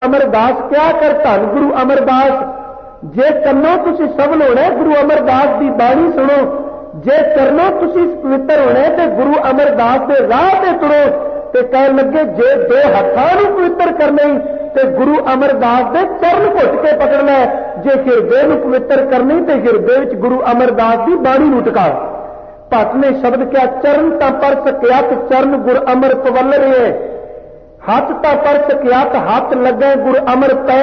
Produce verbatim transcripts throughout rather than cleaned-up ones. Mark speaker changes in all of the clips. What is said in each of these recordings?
Speaker 1: अमरदास क्या कर धन गुरु अमरदास, जे कन्नों तुसी सफल होना गुरु अमरदास की बाणी सुनो, जे चरणों तुसी पवित्र होने तो गुरु अमरदास के राह से तुरो। तो कह लगे जे दो हाथों पवित्र करने तो गुरु अमरदास के चरण घुट के पकड़ना, जे हिरदे को पवित्र करनी तो हिरदे गुरु अमरदास की बाणी नूं टिका। भट्ट ने शब्द क्या, चरण ता पर सकिया तो चरण गुर अमर पवल रहे, हाथ ता पर सकियात हाथ लगे गुर अमर पै,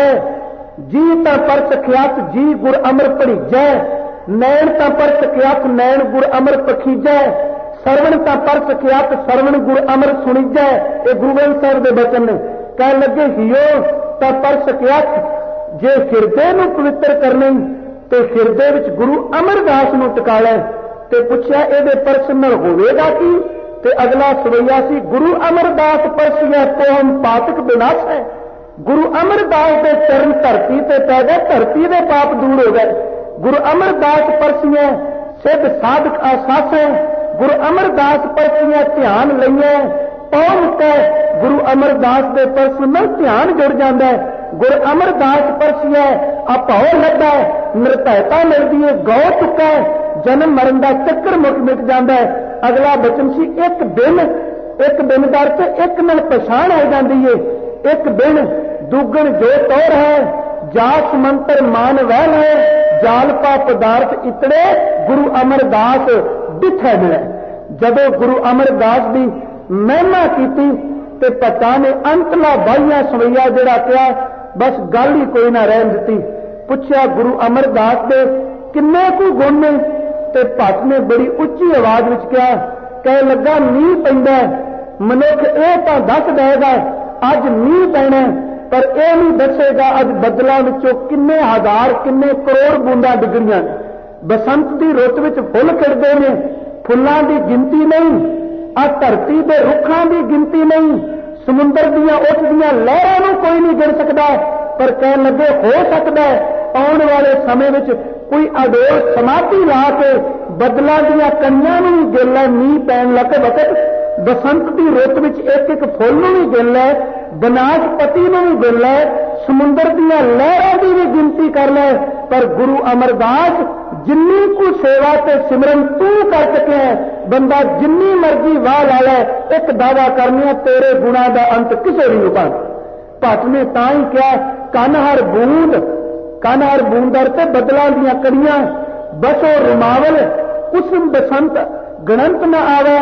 Speaker 1: जी ता पर सकियात जी गुर अमर पढ़ीजै, नैन ता पर सकियात नैन गुर अमर पखीजै, सरवण ता पर सकियात सरवण गुर अमर सुणीजै। ये गुरु ग्रंथ साहिब के वचन ने। कह लगे हियो ता पर सकियात, जे हिरदे नूं पवित्र करनी तो हिरदे विच गुरु अमरदास नूं टिकालै। ते पुछया इहदे परस नाल होवेगा की, ते अगला सवैया सी गुरु अमरदास परसिया तो हम पातक विनाश है। गुरु अमरदास के चरण धरती ते पै गए, धरती के पाप दूर हो गए। गुरु अमरदास परसिया सिद्ध साधक आसास है, गुरु अमरदास परसिया ध्यान लईए पौन के, गुरु अमरदास के परस में ध्यान जुड़ जाता है। गुरु अमरदास परसिया अभाव लगता है, निर्भयता मिलती है, गौ चुका है, जन्म मरण का चक्कर मुक मिट जाता है। अगला बचन सी एक दिन, एक दिन का अर्थ एक नाल पछाण हो जाती है। एक दिन दुगण जो तौर है, जास मंत्र मान वहल है, जालपा पदार्थ इतने गुरु अमरदास डिठे मिले। जदों गुरु अमरदास की महिमा की ते पता ने अंतला बाइया सवैया जड़ा क्या, बस गल ही कोई ना रहन दी। पुछया गुरु अमरदास के किन्ने को गुण ने, ते भट्ट ने बड़ी उच्ची आवाज विच कहा, कह लगा मींह पैंदा, मनुख यह तो दस देगा अज मींह पैना, पर यह नहीं दसेगा अज बदलों विचों किन्ने हजार किन्ने करोड़ बूंदा डिगणियां। बसंत की रुत विच फुल खिड़दे ने, फुल्लां की गिनती नहीं, आ धरती के रुखां की गिनती नहीं, समुंदर दियां उठदियां लहरां नूं कोई नहीं गिन सकता। पर कह लगे हो सकता है आने वाले समय विच कोई अडोल समाधि ला के बदलों दियां कणियां नूं भी गिन लै, मींह पैण लग वक्त बसंत की रुत विच एक एक फुल नूं भी गिन लै, बनासपति नूं भी गिन लै, समुंदर दियां लहरां की भी गिनती कर लै। पर गुरु अमरदास जिन्नी को सेवा ते सिमरन तू कर सके, बंदा जिन्नी मर्जी वाह ला लै, एक दावा करनी तेरे गुणा का अंत किसे भी नहीं पाना। भट्ट ने तां ही कहा कन हर बूंद, कन हर बूंद अर्थ बदलों दियां कड़ियां, बसो रुमावल कुसुम बसंत गणंत न आवे,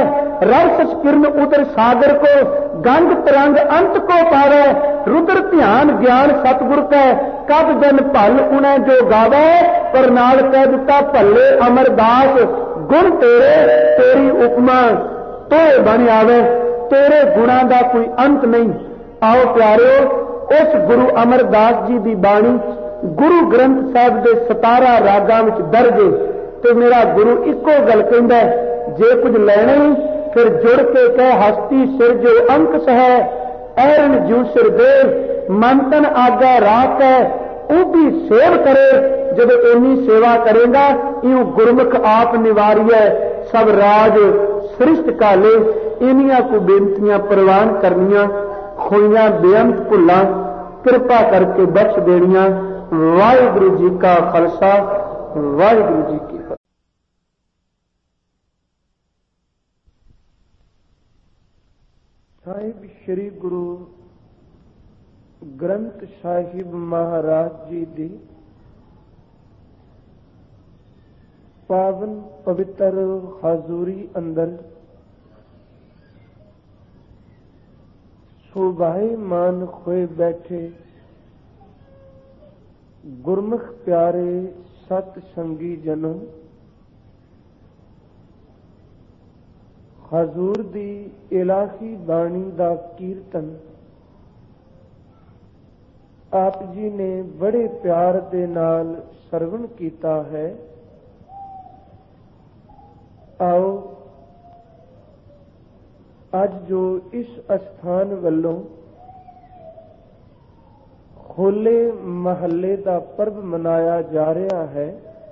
Speaker 1: रस किरण उतर सागर को, गंग तरंग अंत को पावे, रुद्र ध्यान ज्ञान सतगुर कै, कब जन भल उन्हें जो गावे, पर नाल कह दिता भले अमरदास गुण तेरे, तेरी उपमा तो बन आवे, तेरे गुणा का कोई अंत नहीं। आओ प्यारो, उस गुरु अमरदास जी की बाणी गुरु ग्रंथ साहिब के सतारा रागां विच दर्ज है। तो मेरा गुरु इको गल कहंदा है, जे कुछ लेना ही फिर जुड़ के कह हस्ती सिर जो अंक सह, ऐरन जू सिर दे, मन तन आगा राख है, वो भी सेव करे। जब इन्नी सेवा करेगा यूं गुरमुख आप निवारिय, सब राज सृष्ट काले। इनिया को बेनतियां प्रवान करनिया, खोइयां बेअंत भुलां कृपा करके बख्श देनिया। वाहिगुरु जी का खालसा, वाहिगुरु जी की फतेह। साहिब श्री गुरु ग्रंथ साहिब महाराज जी दी पावन पवित्र हाजूरी अंदर शोभायमान खोए बैठे गुरमुख प्यारे सत संगी जनों, हजूर दी इलाही बाणी दा कीर्तन आप जी ने बड़े प्यार दे नाल सरवण कीता है। आओ अज जो इस स्थान वल्लों होले महल्ले का पर्व मनाया जा रहा है,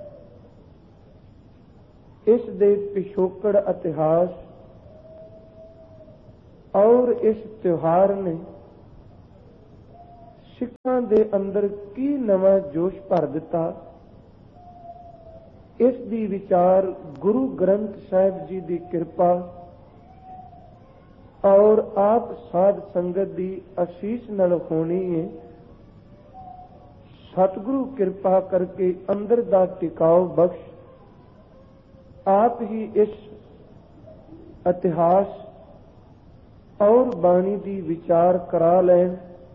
Speaker 1: इस दे पिछोकड़ इतिहास और इस त्योहार ने ਸਿੱਖਾਂ ਦੇ ਅੰਦਰ ਕੀ ਨਵਾਂ ਜੋਸ਼ ਭਰ ਦਿੱਤਾ, ਇਸ ਦੀ ਵਿਚਾਰ ਗੁਰੂ ਗ੍ਰੰਥ ਸਾਹਿਬ ਜੀ ਦੀ ਕਿਰਪਾ ਔਰ ਆਪ ਸਾਧ ਸੰਗਤ ਦੀ ਅਸੀਸ ਨਾਲ ਹੋਣੀ ਹੈ। ਸਤਿਗੁਰੂ ਕਿਰਪਾ ਕਰਕੇ ਅੰਦਰ ਦਾ ਟਿਕਾਓ ਬਖਸ਼ ਆਪ ਹੀ ਇਸ ਇਤਿਹਾਸ ਔਰ ਬਾਣੀ ਦੀ ਵਿਚਾਰ ਕਰਾ ਲੈਣ।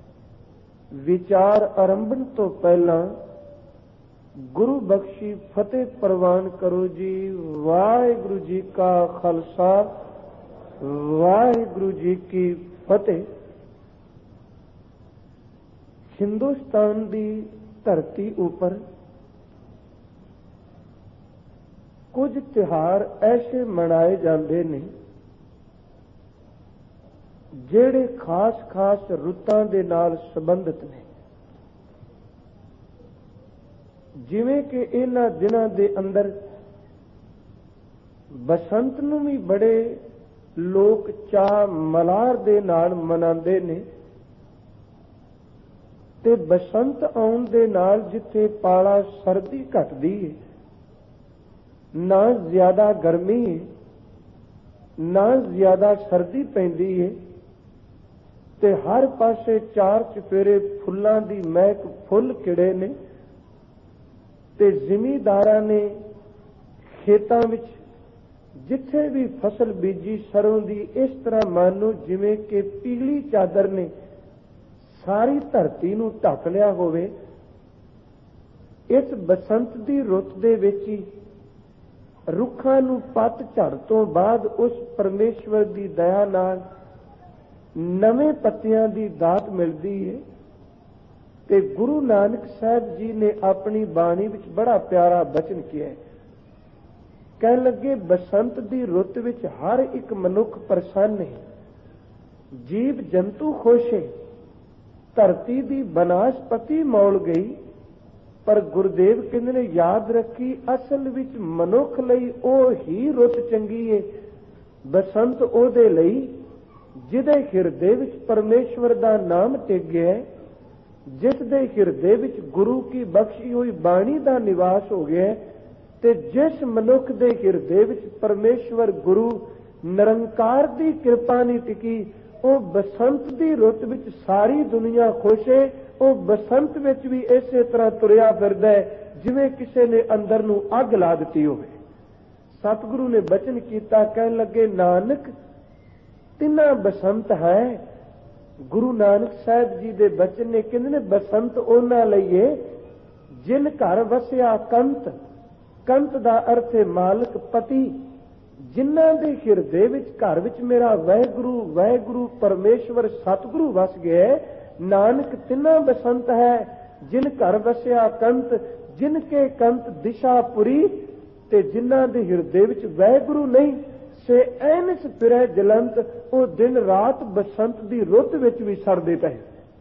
Speaker 1: ਵਿਚਾਰ ਆਰੰਭਣ ਤੋਂ ਪਹਿਲਾਂ ਗੁਰੂ ਬਖਸ਼ੀ ਫਤਿਹ ਪ੍ਰਵਾਨ ਕਰੋ ਜੀ। ਵਾਹਿਗੁਰੂ ਜੀ ਕਾ ਖਾਲਸਾ, ਵਾਹਿਗੁਰੂ ਜੀ ਕੀ ਫਤਿਹ। ਹਿੰਦੁਸਤਾਨ ਦੀ ਧਰਤੀ ਉੱਪਰ ਕੁਝ ਤਿਉਹਾਰ ਐਸੇ ਮਨਾਏ ਜਾਂਦੇ ਨੇ ਜਿਹੜੇ ਖਾਸ-ਖਾਸ ਰੁੱਤਾਂ ਦੇ ਨਾਲ ਸੰਬੰਧਿਤ ਨੇ। ਜਿਵੇਂ ਕਿ ਇਹਨਾਂ ਦਿਨਾਂ ਦੇ ਅੰਦਰ ਬਸੰਤ ਨੂੰ ਵੀ ਬੜੇ ਲੋਕ ਚਾਅ ਮਲ੍ਹਾਰ ਦੇ ਨਾਲ ਮਨਾਉਂਦੇ ਨੇ, ਤੇ ਬਸੰਤ ਆਉਣ ਦੇ ਨਾਲ ਜਿੱਥੇ ਪਾਲਾ ਸਰਦੀ ਘਟਦੀ ਹੈ, ਨਾ ਜ਼ਿਆਦਾ ਗਰਮੀ ਹੈ ਨਾ ਜ਼ਿਆਦਾ ਸਰਦੀ ਪੈਂਦੀ ਹੈ, ਤੇ ਹਰ ਪਾਸੇ ਚਾਰ ਚੁਫੇਰੇ ਫੁੱਲਾਂ ਦੀ ਮਹਿਕ ਫੁੱਲ ਖਿੜੇ ਨੇ, ਤੇ ਜ਼ਿਮੀਂਦਾਰਾਂ ਨੇ ਖੇਤਾਂ ਵਿੱਚ ਜਿੱਥੇ ਵੀ ਫਸਲ ਬੀਜੀ ਸਰੋਂ ਦੀ, ਇਸ ਤਰ੍ਹਾਂ ਮਾਨੋ ਜਿਵੇਂ ਕਿ ਪੀਲੀ ਚਾਦਰ ਨੇ ਸਾਰੀ ਧਰਤੀ ਨੂੰ ਢੱਕ ਲਿਆ ਹੋਵੇ। ਇਸ ਬਸੰਤ ਦੀ ਰੁੱਤ ਦੇ ਵਿੱਚ ਹੀ ਰੁੱਖਾਂ ਨੂੰ ਪੱਤ ਝੜ ਤੋਂ ਬਾਅਦ ਉਸ ਪਰਮੇਸ਼ਵਰ ਦੀ ਦਇਆ ਨਾਲ ਨਵੇਂ ਪੱਤਿਆਂ ਦੀ ਦਾਤ ਮਿਲਦੀ ਹੈ। ਤੇ ਗੁਰੂ ਨਾਨਕ ਸਾਹਿਬ ਜੀ ਨੇ ਆਪਣੀ ਬਾਣੀ ਵਿੱਚ ਬੜਾ ਪਿਆਰਾ ਬਚਨ ਕਿਹਾ ਹੈ। ਕਹਿਣ ਲੱਗੇ, ਬਸੰਤ ਦੀ ਰੁੱਤ ਵਿੱਚ ਹਰ ਇੱਕ ਮਨੁੱਖ ਪ੍ਰਸੰਨ ਹੈ, ਜੀਵ ਜੰਤੂ ਖੁਸ਼ ਹੈ, ਧਰਤੀ ਦੀ ਬਨਾਸਪਤੀ ਮੌਲ ਗਈ। ਪਰ ਗੁਰਦੇਵ ਕਹਿੰਦੇ ਨੇ, ਯਾਦ ਰੱਖੀ ਅਸਲ ਵਿੱਚ ਮਨੁੱਖ ਲਈ ਉਹ ਹੀ ਰੁੱਤ ਚੰਗੀ ਹੈ। ਬਸੰਤ ਉਹਦੇ ਲਈ ਜਿਹਦੇ ਹਿਰਦੇ ਵਿੱਚ ਪਰਮੇਸ਼ਵਰ ਦਾ ਨਾਮ ਟਿਕ ਗਿਆ, ਜਿਸ ਦੇ ਹਿਰਦੇ ਵਿੱਚ ਗੁਰੂ ਕੀ ਬਖਸ਼ੀ ਹੋਈ ਬਾਣੀ ਦਾ ਨਿਵਾਸ ਹੋ ਗਿਆ, ਤੇ ਜਿਸ ਮਨੁੱਖ ਦੇ ਹਿਰਦੇ ਵਿੱਚ ਪਰਮੇਸ਼ਵਰ ਗੁਰੂ ਨਿਰੰਕਾਰ ਦੀ ਕਿਰਪਾ ਨਹੀਂ ਟਿਕੀ, ਉਹ ਬਸੰਤ ਦੀ ਰੁੱਤ ਵਿੱਚ ਸਾਰੀ ਦੁਨੀਆ ਖੁਸ਼ ਹੈ। ਉਹ ਬਸੰਤ ਵਿੱਚ ਵੀ ਇਸੇ ਤਰ੍ਹਾਂ ਤੁਰਿਆ ਫਿਰਦਾ ਹੈ ਜਿਵੇਂ ਕਿਸੇ ਨੇ ਅੰਦਰ ਨੂੰ ਅੱਗ ਲਾ ਦਿੱਤੀ ਹੋਵੇ। ਸਤਿਗੁਰੂ ਨੇ ਬਚਨ ਕੀਤਾ, ਕਹਿਣ ਲੱਗੇ, ਨਾਨਕ ਤਿੰਨਾ ਬਸੰਤ ਹੈ। ਗੁਰੂ ਨਾਨਕ ਸਾਹਿਬ ਜੀ ਦੇ ਬਚਨ ਨੇ, ਕਹਿੰਦੇ ਨੇ, ਬਸੰਤ ਉਹਨਾਂ ਲਈ ਏ ਜਿਨ ਘਰ ਵਸਿਆ ਕੰਤ। ਕੰਤ ਦਾ ਅਰਥ ਹੈ ਮਾਲਕ, ਪਤੀ। ਜਿਨ੍ਹਾਂ ਦੇ ਹਿਰਦੇ ਵਿੱਚ, ਘਰ ਵਿੱਚ ਮੇਰਾ ਵਾਹਿਗੁਰੂ ਵਾਹਿਗੁਰੂ ਪਰਮੇਸ਼ਵਰ ਸਤਿਗੁਰੂ ਵਸ ਗਿਆ, ਨਾਨਕ ਤਿੰਨਾ ਬਸੰਤ ਹੈ। ਜਿਨ ਘਰ ਵਸਿਆ ਕੰਤ, ਜਿਨ ਕੇ ਕੰਤ ਦਿਸ਼ਾਪੁਰੀ। ਤੇ ਜਿਨ੍ਹਾਂ ਦੇ ਹਿਰਦੇ ਵਿੱਚ ਵਾਹਿਗੁਰੂ ਨਹੀਂ, ਸੇ ਐਨਸ ਫਿਰੈ ਜਲੰਤ। ਉਹ ਦਿਨ ਰਾਤ ਬਸੰਤ ਦੀ ਰੁੱਤ ਵਿੱਚ ਵੀ ਸੜਦੇ ਪਏ।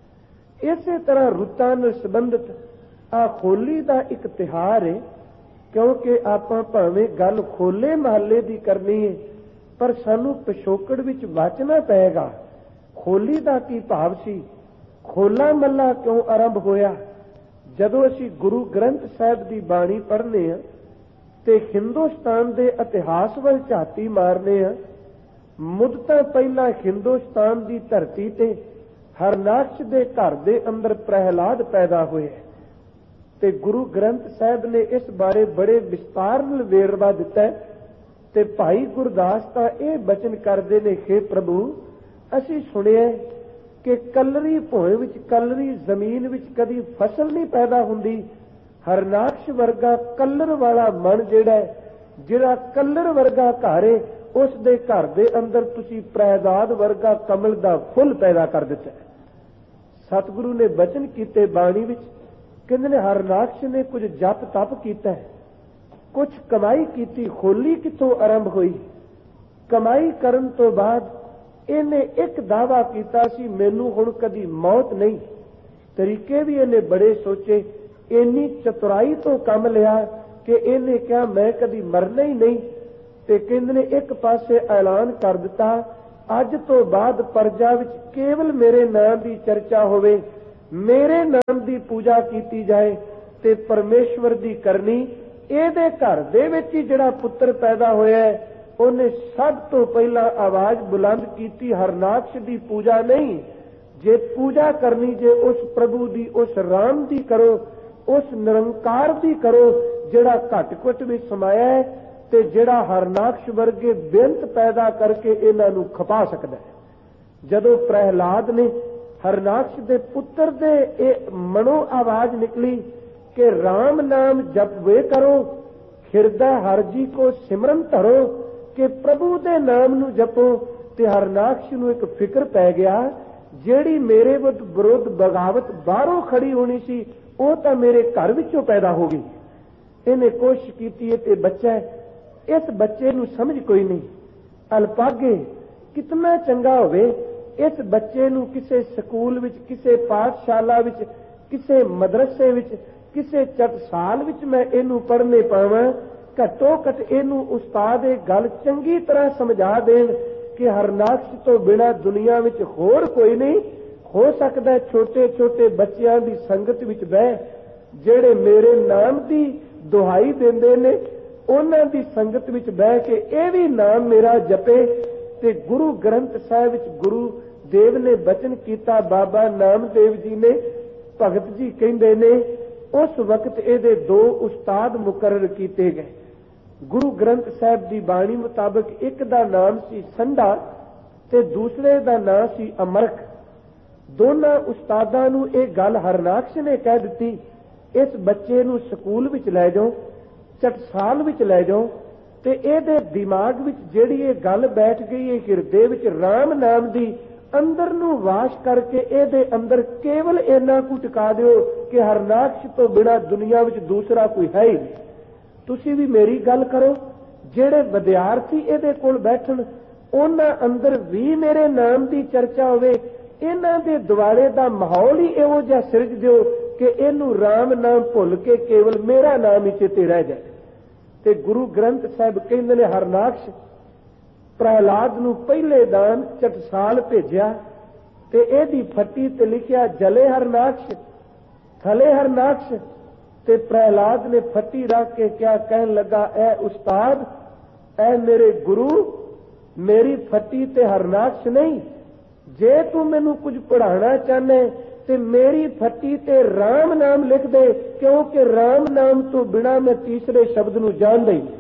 Speaker 1: ਇਸੇ ਤਰ੍ਹਾਂ ਰੁੱਤਾਂ ਨਾਲ ਸੰਬੰਧਿਤ ਆ ਹੋਲੀ ਦਾ ਇੱਕ ਤਿਉਹਾਰ ਹੈ। ਕਿਉਂਕਿ ਆਪਾਂ ਭਾਵੇਂ ਗੱਲ ਹੋਲੇ ਮਹੱਲੇ ਦੀ ਕਰਨੀ ਹੈ, ਪਰ ਸਾਨੂੰ ਪਿਛੋਕੜ ਵਿੱਚ ਵਾਚਣਾ ਪਏਗਾ ਹੋਲੀ ਦਾ ਕੀ ਭਾਵ ਸੀ, ਹੋਲਾ ਮਹੱਲਾ ਕਿਉਂ ਆਰੰਭ ਹੋਇਆ। ਜਦੋਂ ਅਸੀਂ ਗੁਰੂ ਗ੍ਰੰਥ ਸਾਹਿਬ ਦੀ ਬਾਣੀ ਪੜ੍ਹਨੇ ਆ ਤੇ ਹਿੰਦੁਸਤਾਨ ਦੇ ਇਤਿਹਾਸ ਵੱਲ ਝਾਤੀ ਮਾਰਨੇ ਆ, ਮੁੱਦਤਾਂ ਪਹਿਲਾਂ ਹਿੰਦੁਸਤਾਨ ਦੀ ਧਰਤੀ ਤੇ ਹਰਨਾਕਸ਼ ਦੇ ਘਰ ਦੇ ਅੰਦਰ ਪ੍ਰਹਿਲਾਦ ਪੈਦਾ ਹੋਇਆ, ਤੇ ਗੁਰੂ ਗ੍ਰੰਥ ਸਾਹਿਬ ਨੇ ਇਸ ਬਾਰੇ ਬੜੇ ਵਿਸਤਾਰ ਨਾਲ ਵੇਰਵਾ ਦਿੱਤਾ ਹੈ। ਤੇ ਭਾਈ ਗੁਰਦਾਸ ਤਾਂ ਇਹ ਬਚਨ ਕਰਦੇ ਨੇ, ਹੇ ਪ੍ਰਭੂ, ਅਸੀਂ ਸੁਣਿਆ ਕਿ ਕਲਰੀ ਭੋਏ ਵਿੱਚ, ਕਲਰੀ ਜ਼ਮੀਨ ਵਿੱਚ ਕਦੀ ਫਸਲ ਨਹੀਂ ਪੈਦਾ ਹੁੰਦੀ। ਹਰਨਾਕਸ਼ ਵਰਗਾ ਕਲਰ ਵਾਲਾ ਮਨ ਜਿਹੜਾ ਹੈ, ਜਿਹੜਾ ਕਲਰ ਵਰਗਾ ਘਰ ਹੈ, ਉਸ ਦੇ ਘਰ ਦੇ ਅੰਦਰ ਤੁਸੀਂ ਪ੍ਰਹਿਲਾਦ ਵਰਗਾ ਕਮਲ ਦਾ ਫੁੱਲ ਪੈਦਾ ਕਰ ਦਿੱਤਾ। ਸਤਿਗੁਰੂ ਨੇ ਬਚਨ ਕੀਤੇ ਬਾਣੀ ਵਿੱਚ, ਕਹਿੰਦੇ ਨੇ, ਹਰਨਾਕਸ਼ ਨੇ ਕੁਝ ਜਪ ਤਪ ਕੀਤਾ, ਕੁਝ ਕਮਾਈ ਕੀਤੀ। ਹੋਲੀ ਕਿੱਥੋਂ ਆਰੰਭ ਹੋਈ? ਕਮਾਈ ਕਰਨ ਤੋਂ ਬਾਅਦ ਇਹਨੇ ਇੱਕ ਦਾਅਵਾ ਕੀਤਾ ਸੀ, ਮੈਨੂੰ ਹੁਣ ਕਦੀ ਮੌਤ ਨਹੀਂ। ਤਰੀਕੇ ਵੀ ਇਹਨੇ ਬੜੇ ਸੋਚੇ, ਇੰਨੀ ਚਤੁਰਾਈ ਤੋਂ ਕੰਮ ਲਿਆ ਕਿ ਇਹਨੇ ਕਿਹਾ ਮੈਂ ਕਦੀ ਮਰਨਾ ਹੀ ਨਹੀਂ। ਤੇ ਕਹਿੰਦੇ ਨੇ ਇੱਕ ਪਾਸੇ ਐਲਾਨ ਕਰ ਦਿੱਤਾ, ਅੱਜ ਤੋਂ ਬਾਅਦ ਪ੍ਰਜਾ ਵਿੱਚ ਕੇਵਲ ਮੇਰੇ ਨਾਂ ਦੀ ਚਰਚਾ ਹੋਵੇ, मेरे नाम की पूजा की जाए ते परमेश्वर की करनी। ਇਹਦੇ घर ਦੇ ਵਿੱਚ ਹੀ ਜਿਹੜਾ ਪੁੱਤਰ पैदा होया ਉਹਨੇ सब तो पहला आवाज बुलंद की हरनाक्ष की पूजा नहीं। जे पूजा करनी जे उस प्रभु की उस राम की करो, उस निरंकार की करो जिहड़ा घट घुट में समाया है ते जिहड़ा हरनाक्ष वर्गे बेअंत पैदा करके इन्हां नूं खपा सकदा है। जदों प्रहलाद ने हरनाक्ष दे पुत्र दे ए मनो आवाज निकली कि राम नाम जप वे करो, हिरदा हर जी को सिमरन धरो, कि प्रभु दे नाम नूं जपो। ते हरनाक्ष नूं एक फिक्र पै गया, ਜਿਹੜੀ मेरे विरुद्ध बगावत बाहरों खड़ी होनी सी ਉਹ ਤਾਂ मेरे घर विचों पैदा हो गई। इन्हें कोशिश की है ते बच्चा है, इस बच्चे नूं समझ कोई नहीं, अल्पागे कितना चंगा होवे इस बच्चे नूं किसे स्कूल विच, किसे पाठशाला विच, किसे मदरसे विच, किसे चटसाल विच मैं इनू पढ़ने पावां। घटो घट इनू उस्ताद ये गल चंगी तरह समझा देन कि हरनाक्ष तो बिना दुनिया विच होर कोई नहीं हो सकता। छोटे छोटे बच्चों की संगत विच बह जेड़े मेरे नाम की दुहाई देंदे ने उन्हां दी संगत विच बह के यह भी नाम मेरा जपे। ते गुरु ग्रंथ साहिब विच गुरु देव ने बचन किया, बाबा नामदेव जी ने भगत जी कहंदे ने उस वक्त ਇਹਦੇ दो उस्ताद मुकर्रर किए गए। गुरु ग्रंथ साहिब की बाणी मुताबिक एक दा नाम सी संधा ते दूसरे दा नाम सी अमरख। दोनों उस्तादां नूं ये गल हरनाक्ष ने कह दी, इस बच्चे नूं स्कूल विच लै जाओ, चटसाल विच लै जाओ, ते इहदे दिमाग विच जिहड़ी ये गल बैठ गई है हिरदे विच राम नाम दी अंदर नूं वाश करके ਇਹਦੇ अंदर केवल इन्ना कु टिका दिओ कि हरनाक्ष तो बिना दुनिया विच दूसरा कोई है ही नहीं। तुसी भी मेरी गल करो, जेड़े विद्यार्थी ਇਹਦੇ कोल बैठन उन्हां अंदर भी मेरे नाम की चर्चा होवे। इन्हां दे दुआले दा माहौल ही इहो जिहा सिरज दिओ कि इहनूं राम नाम भुल के केवल मेरा नाम ही चेते रह जाए। ते गुरु ग्रंथ साहिब कहंदे ने हरनाक्ष प्रहलाद नूं पहले दान चटसाल भेजिया ते एदी फट्टी ते लिखिया जले हरनाक्ष थले हरनाक्ष। ते प्रहलाद ने फट्टी रख के क्या कहन लगा, ए उस्ताद, ए मेरे गुरु, मेरी फट्टी ते हरनाक्ष नहीं, जे तू मैनू कुछ पढ़ाना चाहना ते मेरी फट्टी ते राम नाम लिख दे, क्योंकि राम नाम तो बिना मैं तीसरे शब्द नूं जानदा ही नहीं।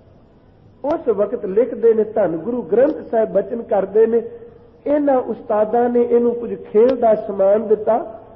Speaker 1: उस वक्त लिखते ने धन गुरु ग्रंथ साहिब बचन करते ने इन्हां उस्तादां ने इनू कुछ खेल का समान दिता,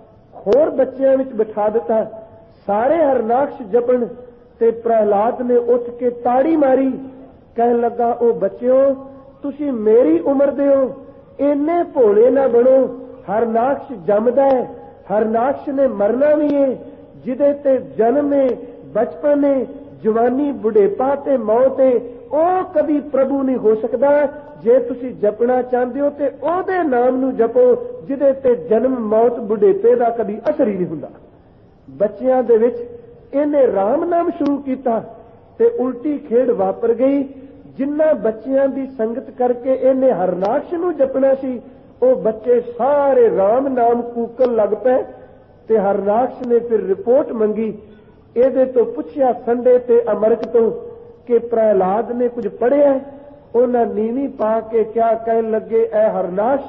Speaker 1: होर बच्चों में बिठा दिता, सारे हरनाक्ष जपन। ते प्रहलाद ने उठ के ताड़ी मारी, कह लगा, ओ बच्चों तुसी मेरी उम्र दे हो, इन्ने भोले ना बनो। हरनाक्ष जमदा है, हरनाक्ष ने मरना भी है, जिदे ते जन्म है, बचपन है, जवानी, बुढ़ेपा ते मौत है, ਉਹ कभी प्रभु नहीं हो सकता। जे तुसी जपना चाहते हो तो ਉਹਦੇ नाम नूं जपो जिहदे ते जन्म, मौत, बुढ़ेपे का कभी असर ही नहीं हुंदा। बच्चियां दे विच इहने राम नाम शुरू किया ते उल्टी खेड़ वापर गई। जिन्ना बच्चियां की संगत करके इहने हरनाक्ष नूं जपना सी, ਉਹ बच्चे सारे राम नाम कूकन लग पे। ते हरनाक्ष ने फिर रिपोर्ट मंगी, ਇਹਦੇ तो पुछया संडे ते अमरक तो कि प्रहलाद ने कुछ पढ़िया। उन्हें नीवी पा के क्या कहन लगे, ऐ हरनाक्ष,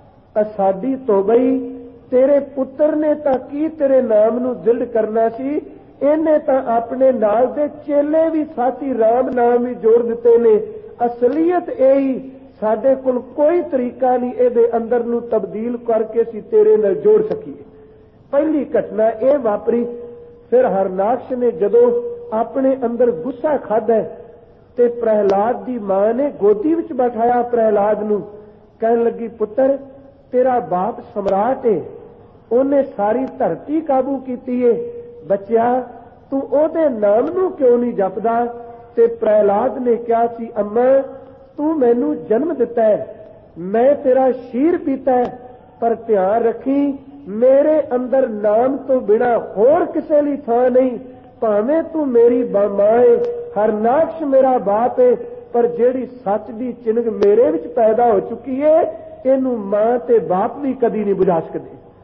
Speaker 1: असाडी तो गई, तेरे पुत्र ने तां की तेरे नाम नूं दृढ़ करना सी, इन्हें तां अपने नाल दे चेले भी साथी राम नाम भी जोड़ दिते ने। असलियत यही, साडे कोल कोई तरीका नहीं इहदे अंदर नूं तब्दील करके असीं तेरे नाल जोड़ सकीए। पहली घटना यह वापरी। फिर हरनाक्ष ने जदों अपने अंदर गुस्सा खादा ते प्रहलाद की मां ने गोदी विच बैठाया प्रहलाद नूं, कहन लगी, पुत्र तेरा बाप सम्राट है, उन्हें सारी धरती काबू की है, बच्चा तू ओदे नाम नूं क्यों नहीं जपदा। ते प्रहलाद ने कहा सी, अम्मा तू मैनू जन्म दिता है, मैं तेरा शीर पीता है, पर ध्यान रखी मेरे अंदर नाम तो बिना होर किसे लई थां नहीं। भावें तू मेरी मां है, हरनाक्ष मेरा बाप है, पर जेड़ी सच दी चिन्ह मेरे विच पैदा हो चुकी है, इनू मां ते बाप भी कदी नहीं बुझा सकते।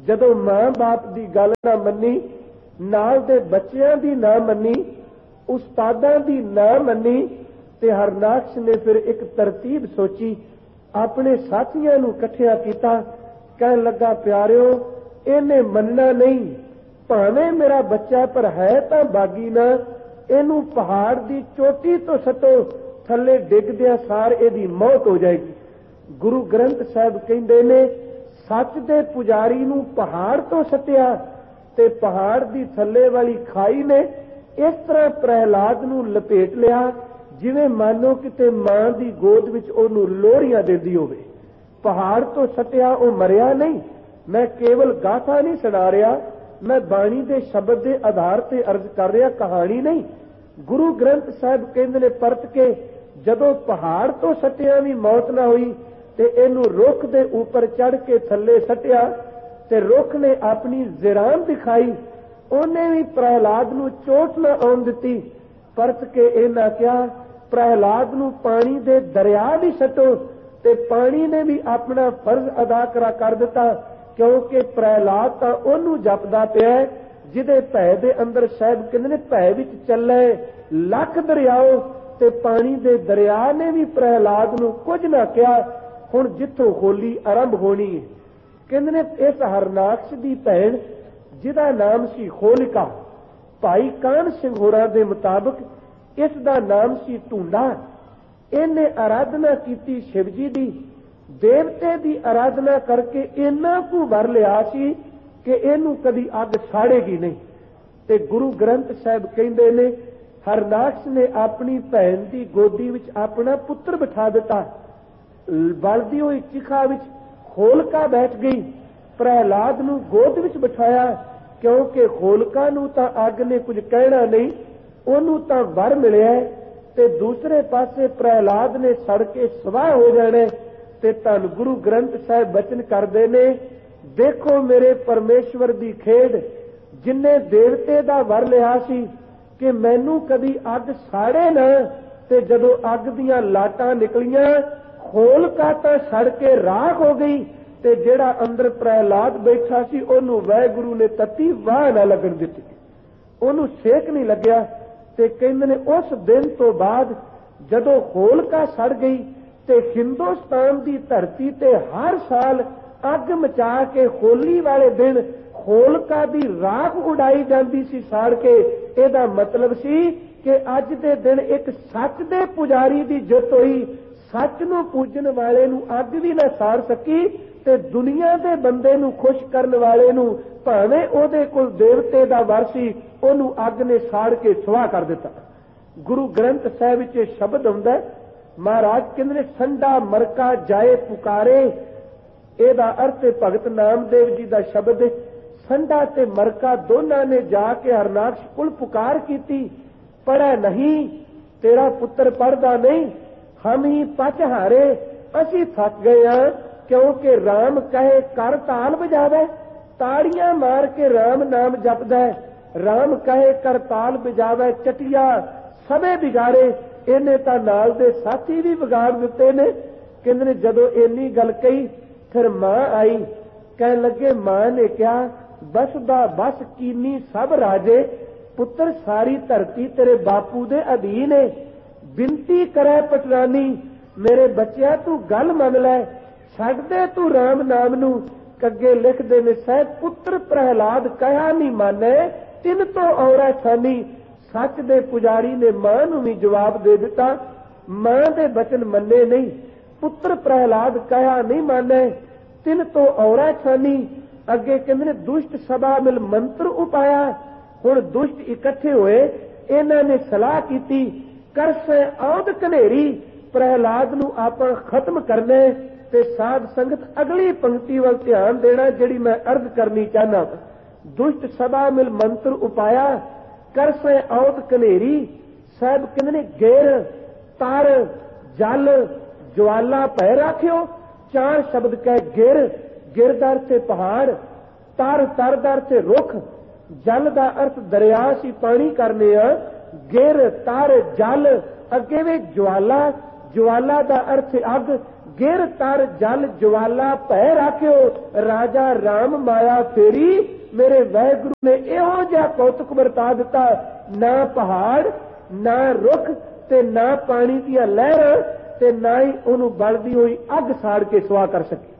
Speaker 1: जदों मां बाप की गल ना मनी, नाल दे बच्चियां दी ना मनी, उस्तादां दी ना मनी, ते हरनाक्ष ने फिर एक तरतीब सोची, अपने साथियां नूं इकट्ठिया कीता, कहन लगा प्यारिओ इहने मनना नहीं, भावें मेरा बच्चा पर है तां बागी ना, इहनूं पहाड़ की चोटी तो सटो, थले डिगदिया सार इहदी मौत हो जाएगी। गुरु ग्रंथ साहिब कहंदे ने सच दे पुजारी नूं पहाड़ तो सटिया ते पहाड़ की थले वाली खाई ने इस तरह प्रहलाद नूं लपेट लिया जिवें मानो किते मां की गोद विच ओनूं लोहरियां देंदी होवे। पहाड़ तो सटिया वो मरिया नहीं। मैं केवल गाथा नहीं सुना रहा, मैं बाणी दे शब्द के आधार से अर्ज कर रहा, कहानी नहीं। गुरु ग्रंथ साहिब कहंदे ने परत के जदों पहाड़ तो सटिया भी मौत ना हुई ते इनू रुख दे ऊपर चढ़ के थले सटिया ते रुख ने अपनी जिरान दिखाई, उन्हें भी प्रहलाद नूं चोट ना आउण दित्ती। परत के इन्हां कहा प्रहलाद नूं पानी दे दरिया भी सटो, ते पानी ने भी अपना फर्ज अदा करा कर दिता, क्योंकि प्रहलाद तां ओनू जपदा पिया जिहदे भै दे अंदर साहिब कहंदे ने भै विच चले लख दरियाओ, ते पानी दे दरिया ने भी प्रहलाद नूं कुछ ना कहा। हुण जिथों होली आरंभ होनी है, कहंदे ने इस हरनाक्ष दी भैण जिहदा नाम सी होलिका, भाई कान सिंह होरां दे मुताबिक इस दा नाम सी ढूंढा, इन्हें आराधना की शिव जी दी, देवते की आराधना करके इन्ना कु वर लिया सी कि इनू कदी अग साड़ेगी नहीं। ते गुरु ग्रंथ साहिब कहंदे ने हरनाक्ष ने अपनी भैन की गोदी विच अपना पुत्र बिठा दिता, बलदी हुई चिखा विच होलिका बैठ गई, प्रहलाद नूं गोद विच बिठाया, क्योंकि होलिका नूं तां अग ने कुछ कहना नहीं, ओनू तां वर मिलिया, ते दूसरे पासे प्रहलाद ने सड़ के सवाह हो जाने। ते धन गुरु ग्रंथ साहिब बचन करदे ने, देखो मेरे परमेश्वर दी खेड, जिन्ने देवते दा वर लिया सी कि मैनू कदी अग साड़े ना, ते जदों अग दियां लाटां निकलियां होलिका तां सड़ के राख हो गई, ते जिहड़ा अंदर प्रहलाद बैठा सी ओनू वाहिगुरू ने तत्ती वाह ना लगन दित्ती, ओनू सेक नहीं लग्या। ते कहंदे ने उस दिन तो बाद जदों होलिका सड़ गई ते हिंदुस्तान की धरती ते हर साल अग मचा के होली वाले दिन होलिका की राख उड़ाई जाती सी साड़ के। इहदा मतलब सी कि अज दे दिन एक सच दे पुजारी की जित हुई, सच नूं पूजन वाले नूं अग भी ना साड़ सकी, ते दुनिया दे बंदे नूं खुश करन वाले नूं भावें ओहदे कोल देवते दा वर सी ओनू अग ने साड़ के सुआह कर दिता। गुरु ग्रंथ साहिब विच शब्द आउंदा है, महाराज कहंदे ने संडा मरका जाए पुकारे, एदा अर्थ भगत नामदेव जी दा शब्द है। संडा ते मरका दोनां ने जाके हरनाक्ष कोल पुकार कीती, पढ़ा नहीं, तेरा पुत्र पढ़दा नहीं, हम ही पच हारे, असी थक गए हां, क्योंकि राम कहे कर ताल बजावे, ताड़ियां मार के राम नाम जपदा है, राम कहे कर ताल बजावे, चटिया सबे बिगाड़े, इन्हें तां नाल दे साथी भी बिगाड़ दिते ने। कहंदे ने जदों इन्नी गल कही फिर मां आई, कहन लगे मां ने कहा बस दा बस कीनी सब राजे, पुत्र सारी धरती तेरे बापू दे अधीन है, बिनती करे पटरानी मेरे बच्चिया तू गल मन लै, छड्ड दे तू राम नाम नू। कगे लिखदे ने साहिब पुत्र प्रहलाद कहा नहीं माने, तिन तो औरा छानी। सच दे पुजारी ने मां नू भी जवाब दे दिता, मां दे बचन मन्ने नहीं, पुत्र प्रहलाद कहा नहीं माने, तिन तो औरा छानी। अगे कहंदे ने दुष्ट सभा मिल मंत्र उपाया, हुण दुष्ट इकट्ठे होए, इन्हां ने सलाह कीती, करसे औद कनेरी, प्रहलाद नू आपा खत्म करने। ते साध संगत अगली पंक्ति वल ध्यान देना जिहड़ी मैं अर्ज करनी चाहना। दुष्ट सभा मिल मंत्र उपाया, करसे औद कनेरी। साहब कहंदे ने गिर तर जल ज्वाला पै राखियो, चार शब्द कह गिर, गिर दा अर्थ पहाड़, तर तर दा अर्थ रुख, जल दा अर्थ दरिया सी पानी करने आ, गिर तर जल, अगे वे ज्वाला, ज्वाला दा अर्थ अग, गिर तर जल ज्वाला भै राख्यो, राजा राम माया फेरी। मेरे वाहिगुरु ने इहो जिहा कौतुक वरता दिता, ना पहाड़ ना रुख ते ना पानी दी लहरां ते ना ही उहनूं बलदी होई अग साड़ के सुआ कर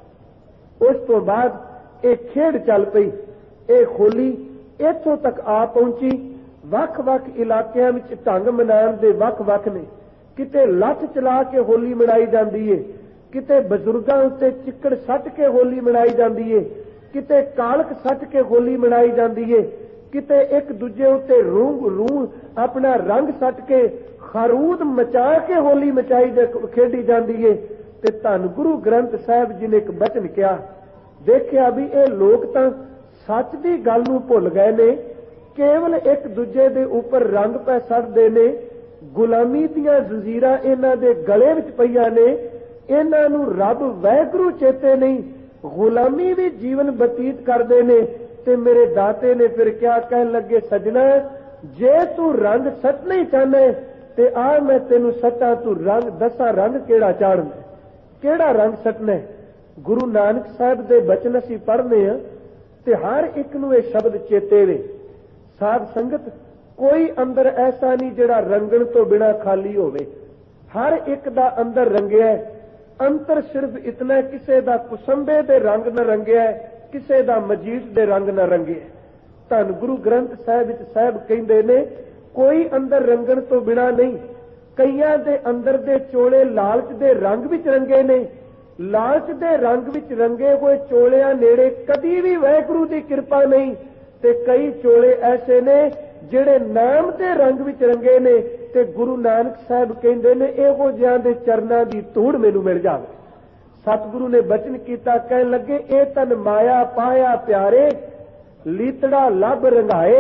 Speaker 1: सके। उस तो बाद ये खेड चल पई। ये होली इत्थों तक आ पहुंची। वख वख इलाकिਆਂ ਵਿੱਚ ढंग मनाउण ਦੇ वख वख ने। किते लठ चला के होली मनाई जाती है, किते बजुर्गों उत्ते चिक्कड़ सट के होली मनाई जाती है, किते कालक सट के होली मनाई जाती है, किते एक दूजे उत्ते रूह रूह अपना रंग सट के खरूद मचा के होली मचाई खेडी जाती है। ते धन गुरु ग्रंथ साहिब जी ने एक बचन कहा, देखिया भी ये लोग तो सच की गल नूं भुल गए ने, केवल एक दूजे दे उपर रंग पै सटदे ने। गुलामी दीआं जंजीरां इन्हां दे गले विच पईआं ने, इन्हां नूं रब वाहिगुरू चेते नहीं, गुलामी भी जीवन बतीत करदे ने। ते मेरे दाते ने फिर क्या कहन लगे, सजना जे तू रंग सटना ही चाहना है ते आ मैं तेनू सटा, तू रंग दसा रंग केड़ा चाढ़ना, केड़ा रंग सटना है। गुरु नानक साहब दे बचन असीं पढ़ने आ ते हर एक नूं इह शब्द चेते वे। साध संगत कोई अंदर ऐसा नहीं जिहड़ा रंगण तो बिना खाली होवे, हर एक दा अंदर रंगिया। अंतर सिर्फ इतना, किसे दा कुसंबे दे रंग न रंगिया, किसे दा मजीठ दे रंग न रंगिया। धन गुरु ग्रंथ साहिब विच साहिब कहिंदे ने, कोई अंदर रंगण तो बिना नहीं। कईयां दे अंदर दे चोले लालच दे रंग विच रंगे ने, लालच दे रंग विच रंगे हुए चोलियां नेड़े कदी भी वाहिगुरू दी किरपा नहीं। ते कई चोले ऐसे ने जिहड़े नाम दे रंग विच रंगे ने। ते गुरु नानक साहब कहंदे ने, इहो जिहां दे चरनां दी धूड़ मैनूं मिल जावे। सतगुरु ने बचन कीता, कहन लगे, ए तन माया पाया प्यारे, लीतड़ा लभ रंगाए,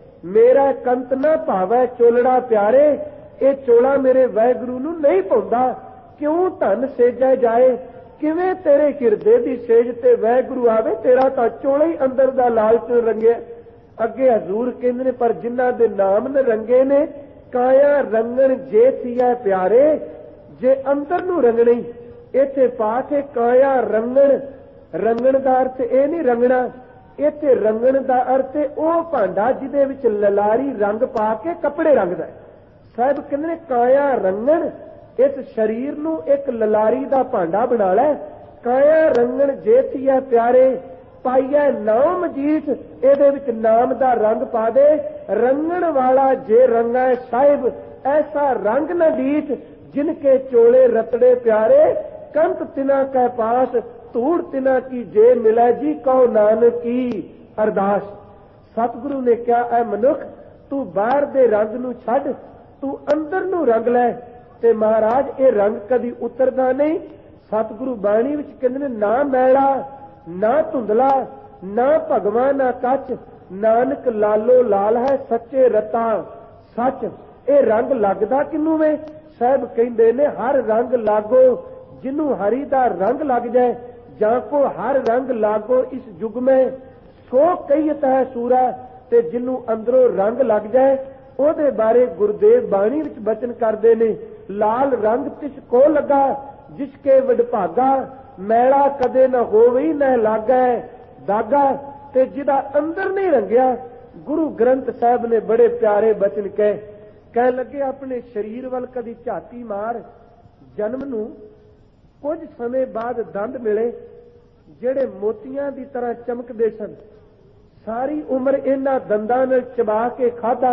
Speaker 1: मेरा कंत ना भावै चोलड़ा प्यारे। ये चोला मेरे वाहिगुरू नूं नहीं पाउंदा, क्यों धन सेजा जाए, किवें तेरे हिरदे दी सेज ते वाहिगुरू आवे, तेरा तां चोला ही अंदर दा लालच रंगिया। अगे हजूर कहंदे ने, पर जिन्हां दे नाम न रंगे ने, काया रंगण जे थिया प्यारे, जे अंदर नूं रंगणी। इत्थे पाठ है काया रंगण, रंगण दा अर्थ ये नहीं रंगना, इत्थे रंगण दा अर्थ ओह भांडा जिहदे विच ललारी रंग पा के कपड़े रंगदा है। साहिब कहंदे ने, काया रंगण, इस शरीर नूं एक ललारी दा भांडा बना लै। काया रंगण जे थिया प्यारे, पाइया नाम मजीठ, इहदे विच नाम दा रंग पा दे। रंगण वाला जे रंगा है साहिब, ऐसा रंग न डीठ, जिनके चोले रतड़े प्यारे, कंत तिना कै पास, धूड़ तिना की जे मिलै जी, कहो नानक की अरदास। सतगुरु ने कहा, ऐ मनुख तू बाहर दे रंग नूं छड्ड, तू अंदर नूं रंग लै। ते महाराज ये रंग कदी उतरदा नहीं। सतगुरु बाणी विच कहंदे ने, ना मैला ना धुंधला ना भगवा ना कच, नानक लालो लाल है सच्चे रता सच। ये रंग लगदा किनू वे? साहब कहंदे ने, हर रंग लागो जिन्नू हरि दा रंग लग जाए, जां को हर रंग लागो इस युग में, सो कहीत है सूरा। ते जिन्नू अंदरों रंग लग जाए, ओदे बारे गुरुदेव बाणी विच बचन करदे ने, लाल रंग तिस को लगा जिसके वडभागा, मैला कदे न होवे न लागै दागा। ते जिदा अंदर नहीं रंगिया, गुरु ग्रंथ साहब ने बड़े प्यारे बचन कहे, कह लगे, अपने शरीर वल कदी झाती मार, जन्म नूं कुछ समय बाद दंद मिले ਜਿਹੜੇ मोतियां की तरह चमकते सन। सारी उम्र इन्हां दंदां नाल चबा के खाधा,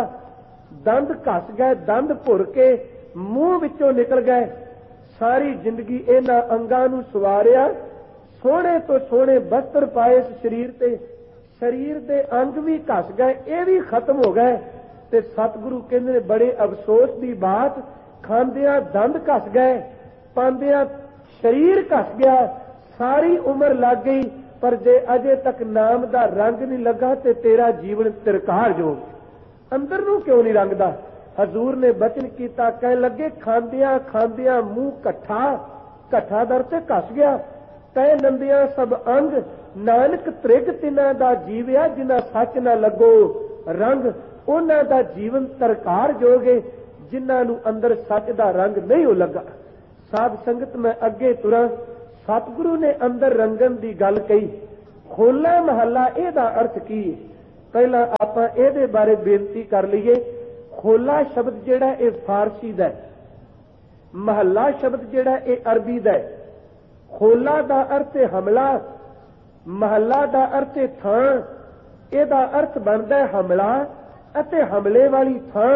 Speaker 1: दंद घस गए, दंद भुर के मूंह विचों निकल गए। सारी जिंदगी इन्हां अंगां नूं सवारिया, सोहणे तो सोहणे वस्त्र पाए इस शरीर ते, शरीर दे अंग भी घस गए, ये भी खत्म हो गए। ते सतगुरु कहंदे ने, बड़े अफसोस की बात, खांदियां दंद घस गए, पांदियां शरीर घस गया, सारी उम्र लग गई, पर जे अजे तक नाम दा रंग नहीं लगा ते तेरा जीवन तिरकार जो अंदर नूं क्यों नहीं रंगदा। हजूर ने बचन कीता, कह लगे, खांदियां खांदियां मुंह कट्ठा, कट्ठा दर ते घस गया, तै नंदियां सब अंग, नानक त्रिग तिन्हां दा जीविया, जिन्हां सच ना लगो रंग, उन्हां दा जीवन तिरकार जोगे, जिन्हां नूं अंदर सच दा रंग नहीं हो लगा। साध संगत मैं अगे तुरा। सतगुरु ने अंदर रंगन की गल कही। होला महला इहदा अर्थ की? पहला आपां इहदे बारे बेनती कर लईए। होला शब्द जिहड़ा ये फारसी दा, महला शब्द जिहड़ा ये अरबी दा। होला दा अर्थ है हमला, महला दा अर्थ है थां। इहदा अर्थ बनदा है हमला अते हमले वाली थां,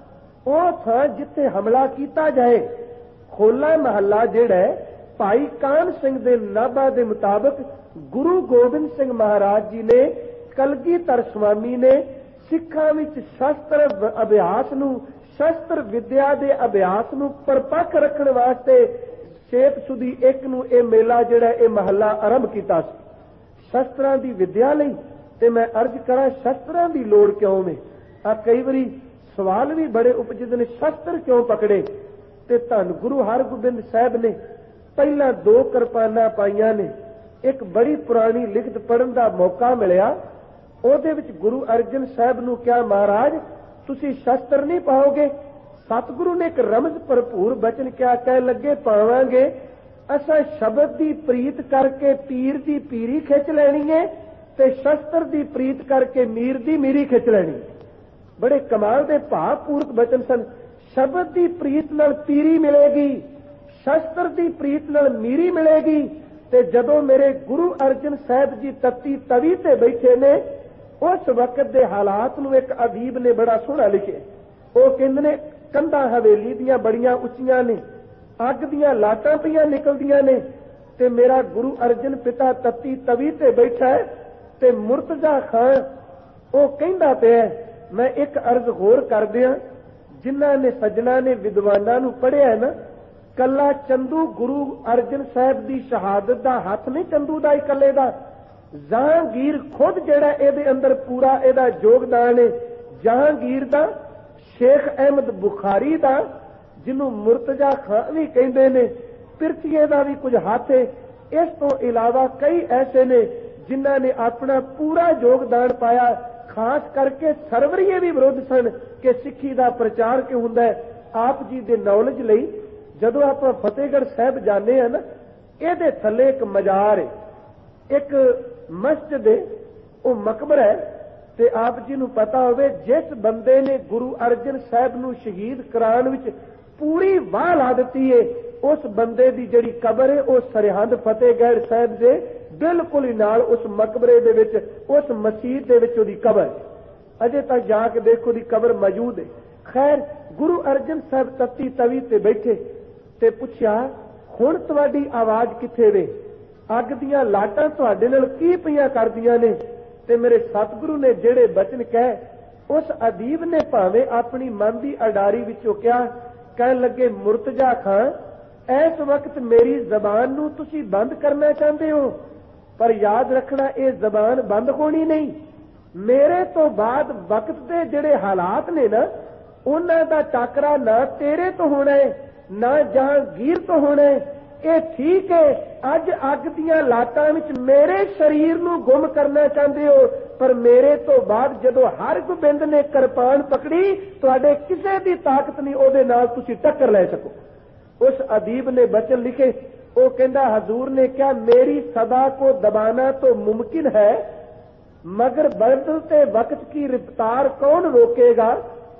Speaker 1: ਉਹ ਥਾਂ ਜਿੱਥੇ ਹਮਲਾ ਕੀਤਾ ਜਾਏ। ਹੋਲਾ ਮਹੱਲਾ ਜਿਹੜਾ ਭਾਈ ਕਾਨ ਸਿੰਘ ਦੇ ਨਾਭਾ ਦੇ ਮੁਤਾਬਕ ਗੁਰੂ ਗੋਬਿੰਦ ਸਿੰਘ ਮਹਾਰਾਜ ਜੀ ਨੇ ਕਲਗੀਧਰ ਸਵਾਮੀ ਨੇ ਸਿੱਖਾਂ ਵਿੱਚ ਸ਼ਸਤਰ ਅਭਿਆਸ ਨੂੰ, ਸ਼ਸਤਰ ਵਿਦਿਆ ਦੇ ਅਭਿਆਸ ਨੂੰ ਪਰਪੱਕ ਰੱਖਣ ਵਾਸਤੇ ਛੇਤ ਸੁਦੀ ਇੱਕ ਨੂੰ ਇਹ ਮੇਲਾ ਜਿਹੜਾ ਇਹ ਮਹੱਲਾ ਆਰੰਭ ਕੀਤਾ ਸੀ ਸ਼ਸਤਰਾਂ ਦੀ ਵਿਦਿਆ ਲਈ। ਤੇ ਮੈਂ ਅਰਜ਼ ਕਰਾਂ ਸ਼ਸਤਰਾਂ ਦੀ ਲੋੜ ਕਿਉਂ ਨੇ? ਆ ਕਈ ਵਾਰੀ सवाल भी बड़े उपजते ने, शस्त्र क्यों पकड़े? ते धन गुरु हरगोबिंद साहब ने पहला दो किरपाना पाइया ने। एक बड़ी पुरानी लिखत पढ़न का मौका मिलिया, ਉਹਦੇ ਵਿੱਚ गुरु अर्जन साहब नूं क्या महाराज तुसी शस्त्र नहीं पाओगे? सतगुरु ने एक रमज भरपूर बचन क्या कह लगे, पावांगे असां शब्द की प्रीत करके पीर की पीरी खिंच लैनी है ते शस्त्र की प्रीत करके मीर की मीरी खिंच लैनी। बड़े कमाल के भावपूर्वक बचन सन। शब्द की प्रीत नाल पीरी मिलेगी, शस्त्र की प्रीत नाल मीरी मिलेगी। ते जदों मेरे गुरु अर्जन साहब जी तत्ती तवी ते बैठे ने, उस वक्त के हालात नूं एक अदीब ने बड़ा सोहना लिखे। वो कहंदे ने कंधां हवेली दियां बड़ियां उच्चियां ने, अग दियां लाटां पईयां निकलदियां ने ते मेरा गुरु अर्जन पिता तत्ती तवी ते बैठा है ते मुर्तजा खान वो कहंदा पिया। मैं एक अर्ज होर कर दिया, जिन्हां ने सज्जना ने विद्वानां नूं पढ़िया है ना, कला चंदू गुरु अर्जन साहब की शहादत का हथ नहीं चंदू का इकले का, जहांगीर खुद जिहड़ा इहदे अंदर पूरा इहदा योगदान है। जहांगीर का, शेख अहमद बुखारी का, जिन्हों मुर्तजा खान भी कहते हैं, पिरथीए का भी कुछ हाथ है। इस तो इलावा कई ऐसे ने जिन्हां ने अपना पूरा योगदान पाया। खास करके सरवरीए भी विरोध सन कि सिक्खी का प्रचार क्यों हुंदा है। आप जी के नॉलेज लई जदों आप फतेहगढ़ साहब जाने हैं ना, इहदे थल्ले एक मजार है, एक मस्जिद है, वो मकबरा है। ते आप जी नूं पता होवे जिस बंदे ने गुरु अर्जन साहब नूं शहीद कराउण विच पूरी वाह ला दित्ती है, उस बंदे की जिहड़ी कबर है वो सरहंद फतेहगढ़ साहब दे बिल्कुल ही नाल उस मकबरे दे विच, उस मसीत दे विच उहदी कबर अजे तक जाके देखो दी कबर मौजूद है। खैर गुरु अर्जन साहब तत्ती तवी ते बैठे ते पुछया हुण तुहाडी आवाज किथे वे? अग दियां लाटां तुहाडे नाल की पईयां करदियां ने? ते मेरे सतगुरु ने जिहड़े बचन कहे उस अदीब ने भावें अपनी मन की अडारी विचों क्या कहन लगे, मुर्तजा खां इस वक्त मेरी जबान नूं तुसीं बंद करना चाहते हो, पर याद रखना ये जबान बंद होनी नहीं। मेरे तो बाद वक्त के जिहड़े हालात ने ना, उन्हां दा टाकरा ना तेरे तो होना है ना जहांगीर तो होना है। ये ठीक है अज अग दियां लाटां विच मेरे शरीर नूं गुम करना चाहते हो, पर मेरे तो बाद जदों हरगोबिंद ने किरपान पकड़ी तुहाडे किसी दी ताकत नहीं उहदे नाल तुसीं टक्कर ले सको। उस अदीब ने बचन लिखे, वो कहता हजूर ने क्या मेरी सदा को दबाना तो मुमकिन है, मगर बदलते वक्त की रफ्तार कौन रोकेगा?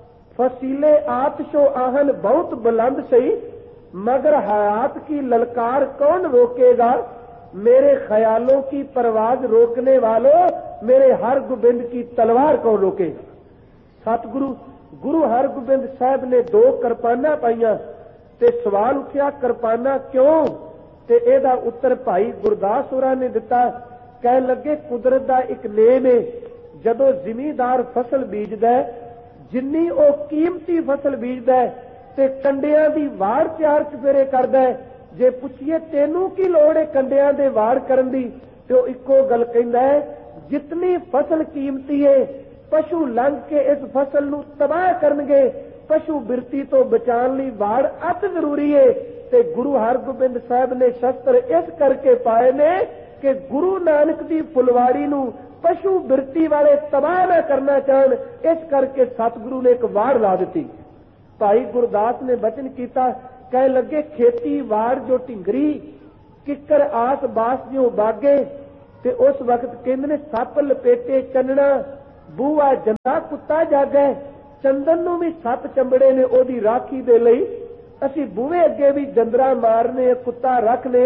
Speaker 1: फसीले आतशो आहन बहुत बुलंद सही, मगर हयात की ललकार कौन रोकेगा? मेरे ख्यालों की परवाज रोकने वालों मेरे हरगोबिंद की तलवार कौन रोकेगा? सतगुरु गुरु हरगोबिंद साहब ने दो किरपाना पाइया ते सवाल उठिया किरपाना क्यों? ते एदा उत्तर भाई गुरदास होरां ने दिता। कह लगे कुदरत दा एक नेम है, जदों जिमीदार फसल बीजदा है, जिन्नी ओ कीमती फसल बीजदा है ते कंडियां दी वाड़ चार चफेरे करदा है, जे पुछिए तेनू की लोड़ है कंडियां दे वाड़ करन दी, ते ओ इक्को गल कहंदा है जितनी फसल कीमती है पशु लंघ के इस फसल नूं तबाह करनगे, पशु बिरती तो बचाने लई वाड़ अत जरूरी है। ते गुरु हरगोबिंद साहब ने शस्त्र इस करके पाए ने कि गुरु नानक दी फुलवाड़ी नूं पशु बिरती वाले तबाह न करना चाहन, इस करके सतगुरु ने एक वाड़ ला दी। भाई गुरदास ने बचन किया कह लगे खेती वाड़ जो ढिंगरी किकर आस बास जो बागे। ते उस वक्त कहंदे ने सप लपेटे चन्नना बूआ जंदा कुत्ता जागे। चंदन नूं भी सप चंबड़े ने ओदी राखी दे लई असीं बूहे अगे भी जंदरा मारने कुत्ता रखने।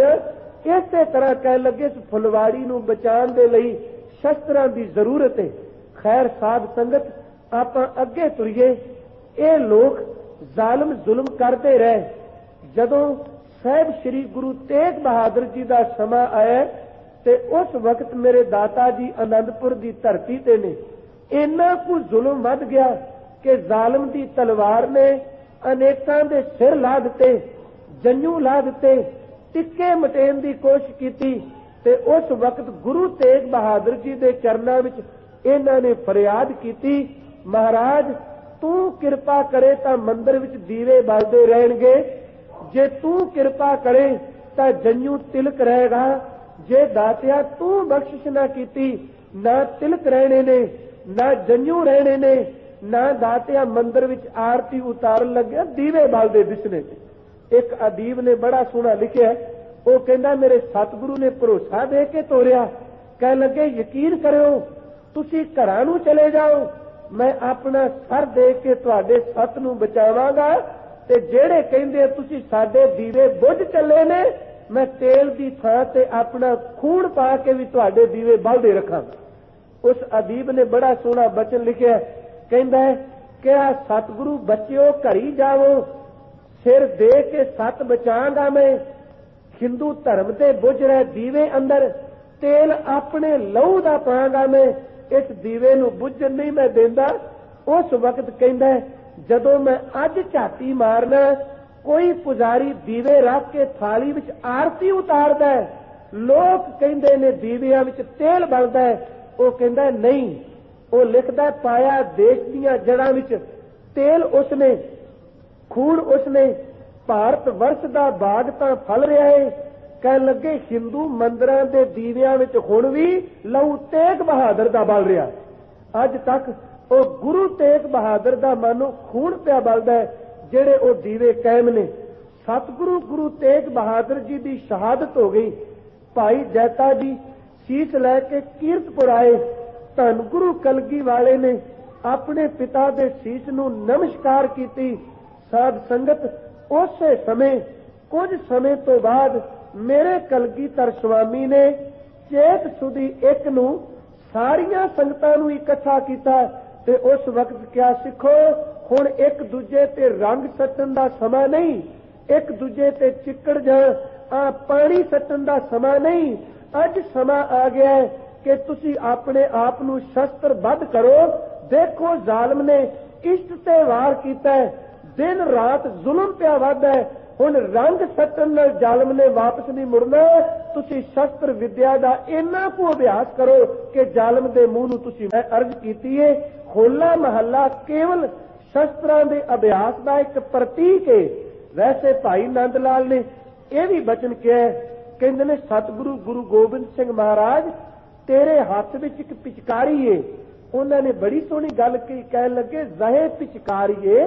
Speaker 1: इसे तरह कह लगे इस फुलवाड़ी नूं बचाउण दे लई शस्त्रां दी जरूरत है। खैर साध संगत आपां अगे तुरीए। ये लोग जालम जुल्म करते रहे। जदों साहिब श्री गुरु तेग बहादुर जी का समा आया ते उस वक्त मेरे दाता जी आनंदपुर की धरती ते ने इन्ना कु जुल्म वध गया कि जालम की तलवार ने अनेकां दे सिर ला दिते, जंजू ला दिते, टिक्के मटेन की कोशिश की। ते उस वक्त गुरु तेग बहादुर जी के चरणों विच इन्हां ने फरियाद की, महाराज तू किरपा करे तां मंदिर विच दीवे बलदे रहणगे, जे तू किरपा करे तां जंजू तिलक रहेगा। जे दातिया तू बख्शिश ना कीती ना तिलक रहने ने ना जंजू रहने ने ना दातिया मंदिर विच आरती उतारन लगे दीवे बलदे दिसने। एक अदीब ने बड़ा सोहना लिखिया, वो कहंदा मेरे सतगुरु ने भरोसा दे के तोरिया। कह लगे यकीन करो तुसी घरां नूं चले जाओ, मैं अपना सर दे के तुहाडे सत नूं बचावांगा ते जेड़े कहंदे तुसी साडे दीवे बुझ चले ने मैं तेल की थां ते अपना खून पा के भी तुहाडे दीवे बलदे रखांगा। उस अदीब ने बड़ा सोहना बचन लिखिया, कहंदा है कि सतगुरु बच्चिओ घरी जाओ, सिर दे के सत बचांगा मैं। हिंदू धर्म के बुझ रहे दीवे अंदर तेल अपने लहू दा पांगा मैं, इस दीवे नूं बुझण नहीं मैं देंदा। उस वक्त कहंदा है जदों मैं अज झाती मारना कोई पुजारी दीवे रख के थाली विच आरती उतारदा है, लोग कहंदे ने दीवियां विच तेल बलदा है। वो कहंदा नहीं, वो लिखदा पाया देश दीयां जड़ां विच तेल उसने, खून उसने, भारत वर्ष दा बाग तां फल रहा है। कह लगे हिंदू मंदिरां दे दीवियां विच हुण भी लहू तेग बहादुर दा बल रहा। अज तक वो गुरु तेग बहादुर दा मानो खून पिया बलदा है जेड़े वो दीवे कायम ने। सतगुरु गुरु तेग बहादुर जी की शहादत हो गई। भाई जैता जी शीश लैके कीरतपुर आए, धन गुरु कलगी वाले ने अपने पिता के शीश नूं नमस्कार की। साध संगत उस समय कुछ समय तो बाद मेरे कलगीधर स्वामी ने चेत सुधी एक नूं सारियां संगतां नूं इकट्ठा कीता ते उस वक्त क्या सिखो हुण एक दूजे ते रंग सट्टण दा समा नहीं, एक दूजे ते चिक्कड़ जां आ पानी सट्टण दा समा नहीं। अज समा आ गया है कि तुसी अपने आप नूं शस्त्र बद्ध करो। देखो जालम ने इष्ट ते वार कीता है, दिन रात जुल्म पिया वधदा है। हुण रंग सट्टण नाल जालम ने वापस नहीं मुड़ना। तुसी शस्त्र विद्या दा इन्ना को अभ्यास करो कि जालम दे मूंह नूं तुसी मैं अर्ज कीती है होला महला केवल शस्त्रां दे अभ्यास का एक प्रतीक है। वैसे भाई नंद लाल ने यह भी बचन किया, कहंदे ने सतगुरु गुरु गोबिंद सिंह महाराज तेरे हाथ विच एक पिचकारी है। उन्होंने बड़ी सोहनी गल कही, कह लगे जहे पिचकारीए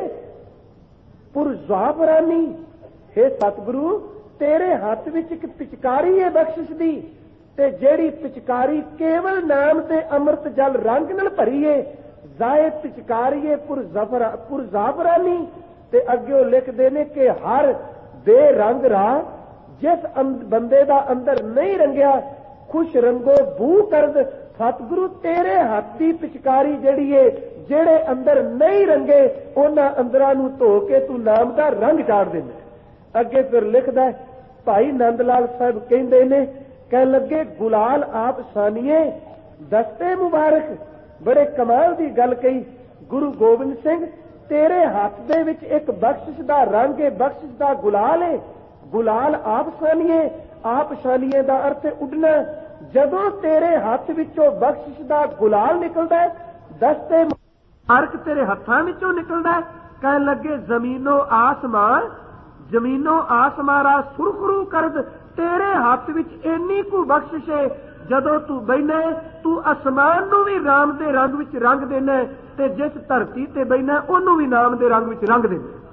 Speaker 1: पुरजाबरानी, हे सतगुरु तेरे हाथ विच एक पिचकारी है बख्शिश दी, ते जेड़ी पिचकारी केवल नाम ते अमृत जल रंग नाल भरी है। जाए पिचकारीए पुरजाबरा पुरजाबरानी। ते अगे लिखते ने कि हर बेरंग राह जिस बंदे दा अंदर नहीं रंगिया खुश रंगो बू करद। सतगुरु तेरे हाथ दी पिचकारी जेड़ी है जेड़े अंदर नहीं रंगे उन्हां अंदरां नूं धो के तू नाम दा रंग चाड़ देना। अगे फिर लिखदा भाई नंद लाल साहब कहंदे ने, कह लगे गुलाल आप सानिए दस्ते मुबारक। बड़े कमाल की गल कही, गुरु गोबिंद सिंह तेरे हाथ दे विच एक बख्शिश दा रंग है, बख्शिश दा गुलाल है। गुलाल आप सानिए, आप सानिए दा अर्थ उड़ना। जदों तेरे हाथ विचों बख्शिश दा गुलाल निकलदा है, दस्ते मुबारक तेरे हत्थां विचों निकलदा है। कह लगे जमीनों आसमान जमीनों आसमारा सुरखरू करद। तेरे हाथ विच इन्नी कु बख्शिश है, जदों तू बहना तू आसमान नूं भी राम दे रंग विच रंग देना ते जिस धरती ते बहना उन्होंने भी नाम दे रंग विच रंग देना।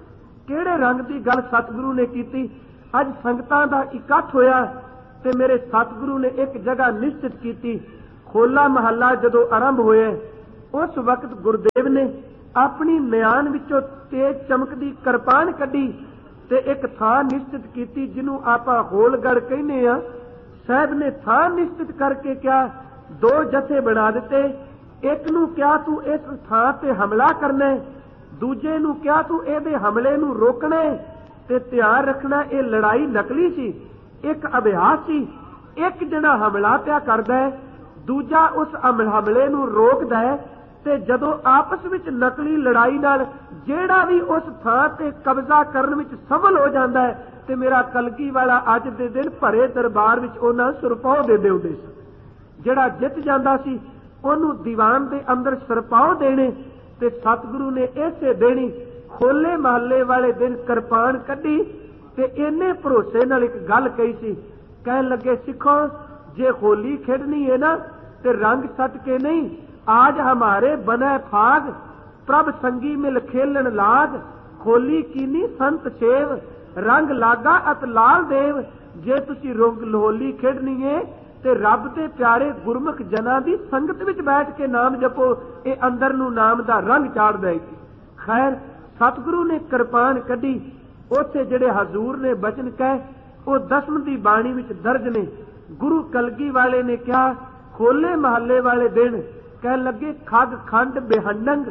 Speaker 1: ਕਿਹੜੇ ਰੰਗ ਦੀ ਗੱਲ ਸਤਿਗੁਰੂ ਨੇ ਕੀਤੀ। ਅੱਜ ਸੰਗਤਾਂ ਦਾ ਇਕੱਠ ਹੋਇਆ ਤੇ ਮੇਰੇ ਸਤਿਗੁਰੂ ਨੇ ਇੱਕ ਜਗ੍ਹਾ ਨਿਸ਼ਚਿਤ ਕੀਤੀ। ਹੋਲਾ ਮਹੱਲਾ ਜਦੋਂ ਆਰੰਭ ਹੋਇਆ, ਉਸ ਵਕਤ ਗੁਰਦੇਵ ਨੇ ਆਪਣੀ ਮਿਆਨ ਵਿੱਚੋਂ ਤੇਜ ਚਮਕਦੀ ਕਿਰਪਾਨ ਕੱਢੀ ਤੇ ਇੱਕ ਥਾਂ ਨਿਸ਼ਚਿਤ ਕੀਤੀ ਜਿਹਨੂੰ ਆਪਾਂ ਹੋਲਗੜ ਕਹਿੰਦੇ ਆ। ਸਾਹਿਬ ਨੇ ਥਾਂ ਨਿਸ਼ਚਿਤ ਕਰਕੇ ਕਿਹਾ, ਦੋ ਜਥੇ ਬਣਾ ਦਿੱਤੇ। ਇੱਕ ਨੂੰ ਕਿਹਾ ਤੂੰ ਇਸ ਥਾਂ ਤੇ ਹਮਲਾ ਕਰਨਾ, ਦੂਜੇ ਨੂੰ ਕਿਹਾ ਤੂੰ ਇਹਦੇ ਹਮਲੇ ਨੂੰ ਰੋਕਣਾ ਤੇ ਧਿਆਨ ਰੱਖਣਾ ਇਹ ਲੜਾਈ ਨਕਲੀ ਸੀ, ਇੱਕ ਅਭਿਆਸ ਸੀ। ਇੱਕ ਜਿਹੜਾ ਹਮਲਾ ਪਿਆ ਕਰਦਾ ਹੈ, ਦੂਜਾ ਉਸ ਹਮਲੇ ਨੂੰ ਰੋਕਦਾ ਹੈ ਤੇ ਜਦੋਂ ਆਪਸ ਵਿੱਚ ਨਕਲੀ ਲੜਾਈ ਨਾਲ ਜਿਹੜਾ ਵੀ ਉਸ ਥਾਂ ਤੇ ਕਬਜ਼ਾ ਕਰਨ ਵਿੱਚ ਸਫਲ ਹੋ ਜਾਂਦਾ ਹੈ ਤੇ ਮੇਰਾ ਕਲਗੀ ਵਾਲਾ ਅੱਜ ਦੇ ਦਿਨ ਭਰੇ ਦਰਬਾਰ ਵਿੱਚ ਉਹਨਾਂ ਸੁਰਪਾਉ ਦੇ ਦਿੰਦੇ ਸੀ। ਜਿਹੜਾ ਜਿੱਤ ਜਾਂਦਾ ਸੀ ਉਹਨੂੰ ਦੀਵਾਨ ਦੇ ਅੰਦਰ ਸਰਪਾਉ ਦੇਣੇ ਤੇ ਸਤਿਗੁਰੂ ਨੇ ਇਸੇ ਦੇਣੀ ਹੋਲੇ ਮਹੱਲੇ ਵਾਲੇ ਦਿਨ ਕਿਰਪਾਨ ਕੱਢੀ ਤੇ ਇੰਨੇ ਭਰੋਸੇ ਨਾਲ ਇੱਕ ਗੱਲ ਕਹੀ ਸੀ। ਕਹਿਣ ਲੱਗੇ, ਸਿੱਖੋ ਜੇ ਹੋਲੀ ਖੇਡਣੀ ਹੈ ਨਾ ਤੇ ਰੰਗ ਸੱਟ ਕੇ ਨਹੀਂ, आज हमारे बने फाग प्रभ संगी मिल खेलन लाग, होली कीनी संत सेव रंग लागा अत लाल देव। जे तुसी होली खेडनी है ते रब दे प्यारे गुरमुख जना दी संगत विच बैठ के नाम जपो, ये अंदर नू नाम दा रंग चाड़ देगी। खैर सतगुरु ने किरपान कढ़ी, उत्थे जिहड़े हजूर ने बचन कहे वो दसम दी बाणी विच दर्ज ने। गुरु कलगी वाले ने कहा होले महल्ले वाले दिन कह लगे, खग खंड बेहंडंग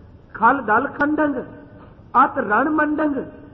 Speaker 1: खल दल खंडंग अत रण मंडंग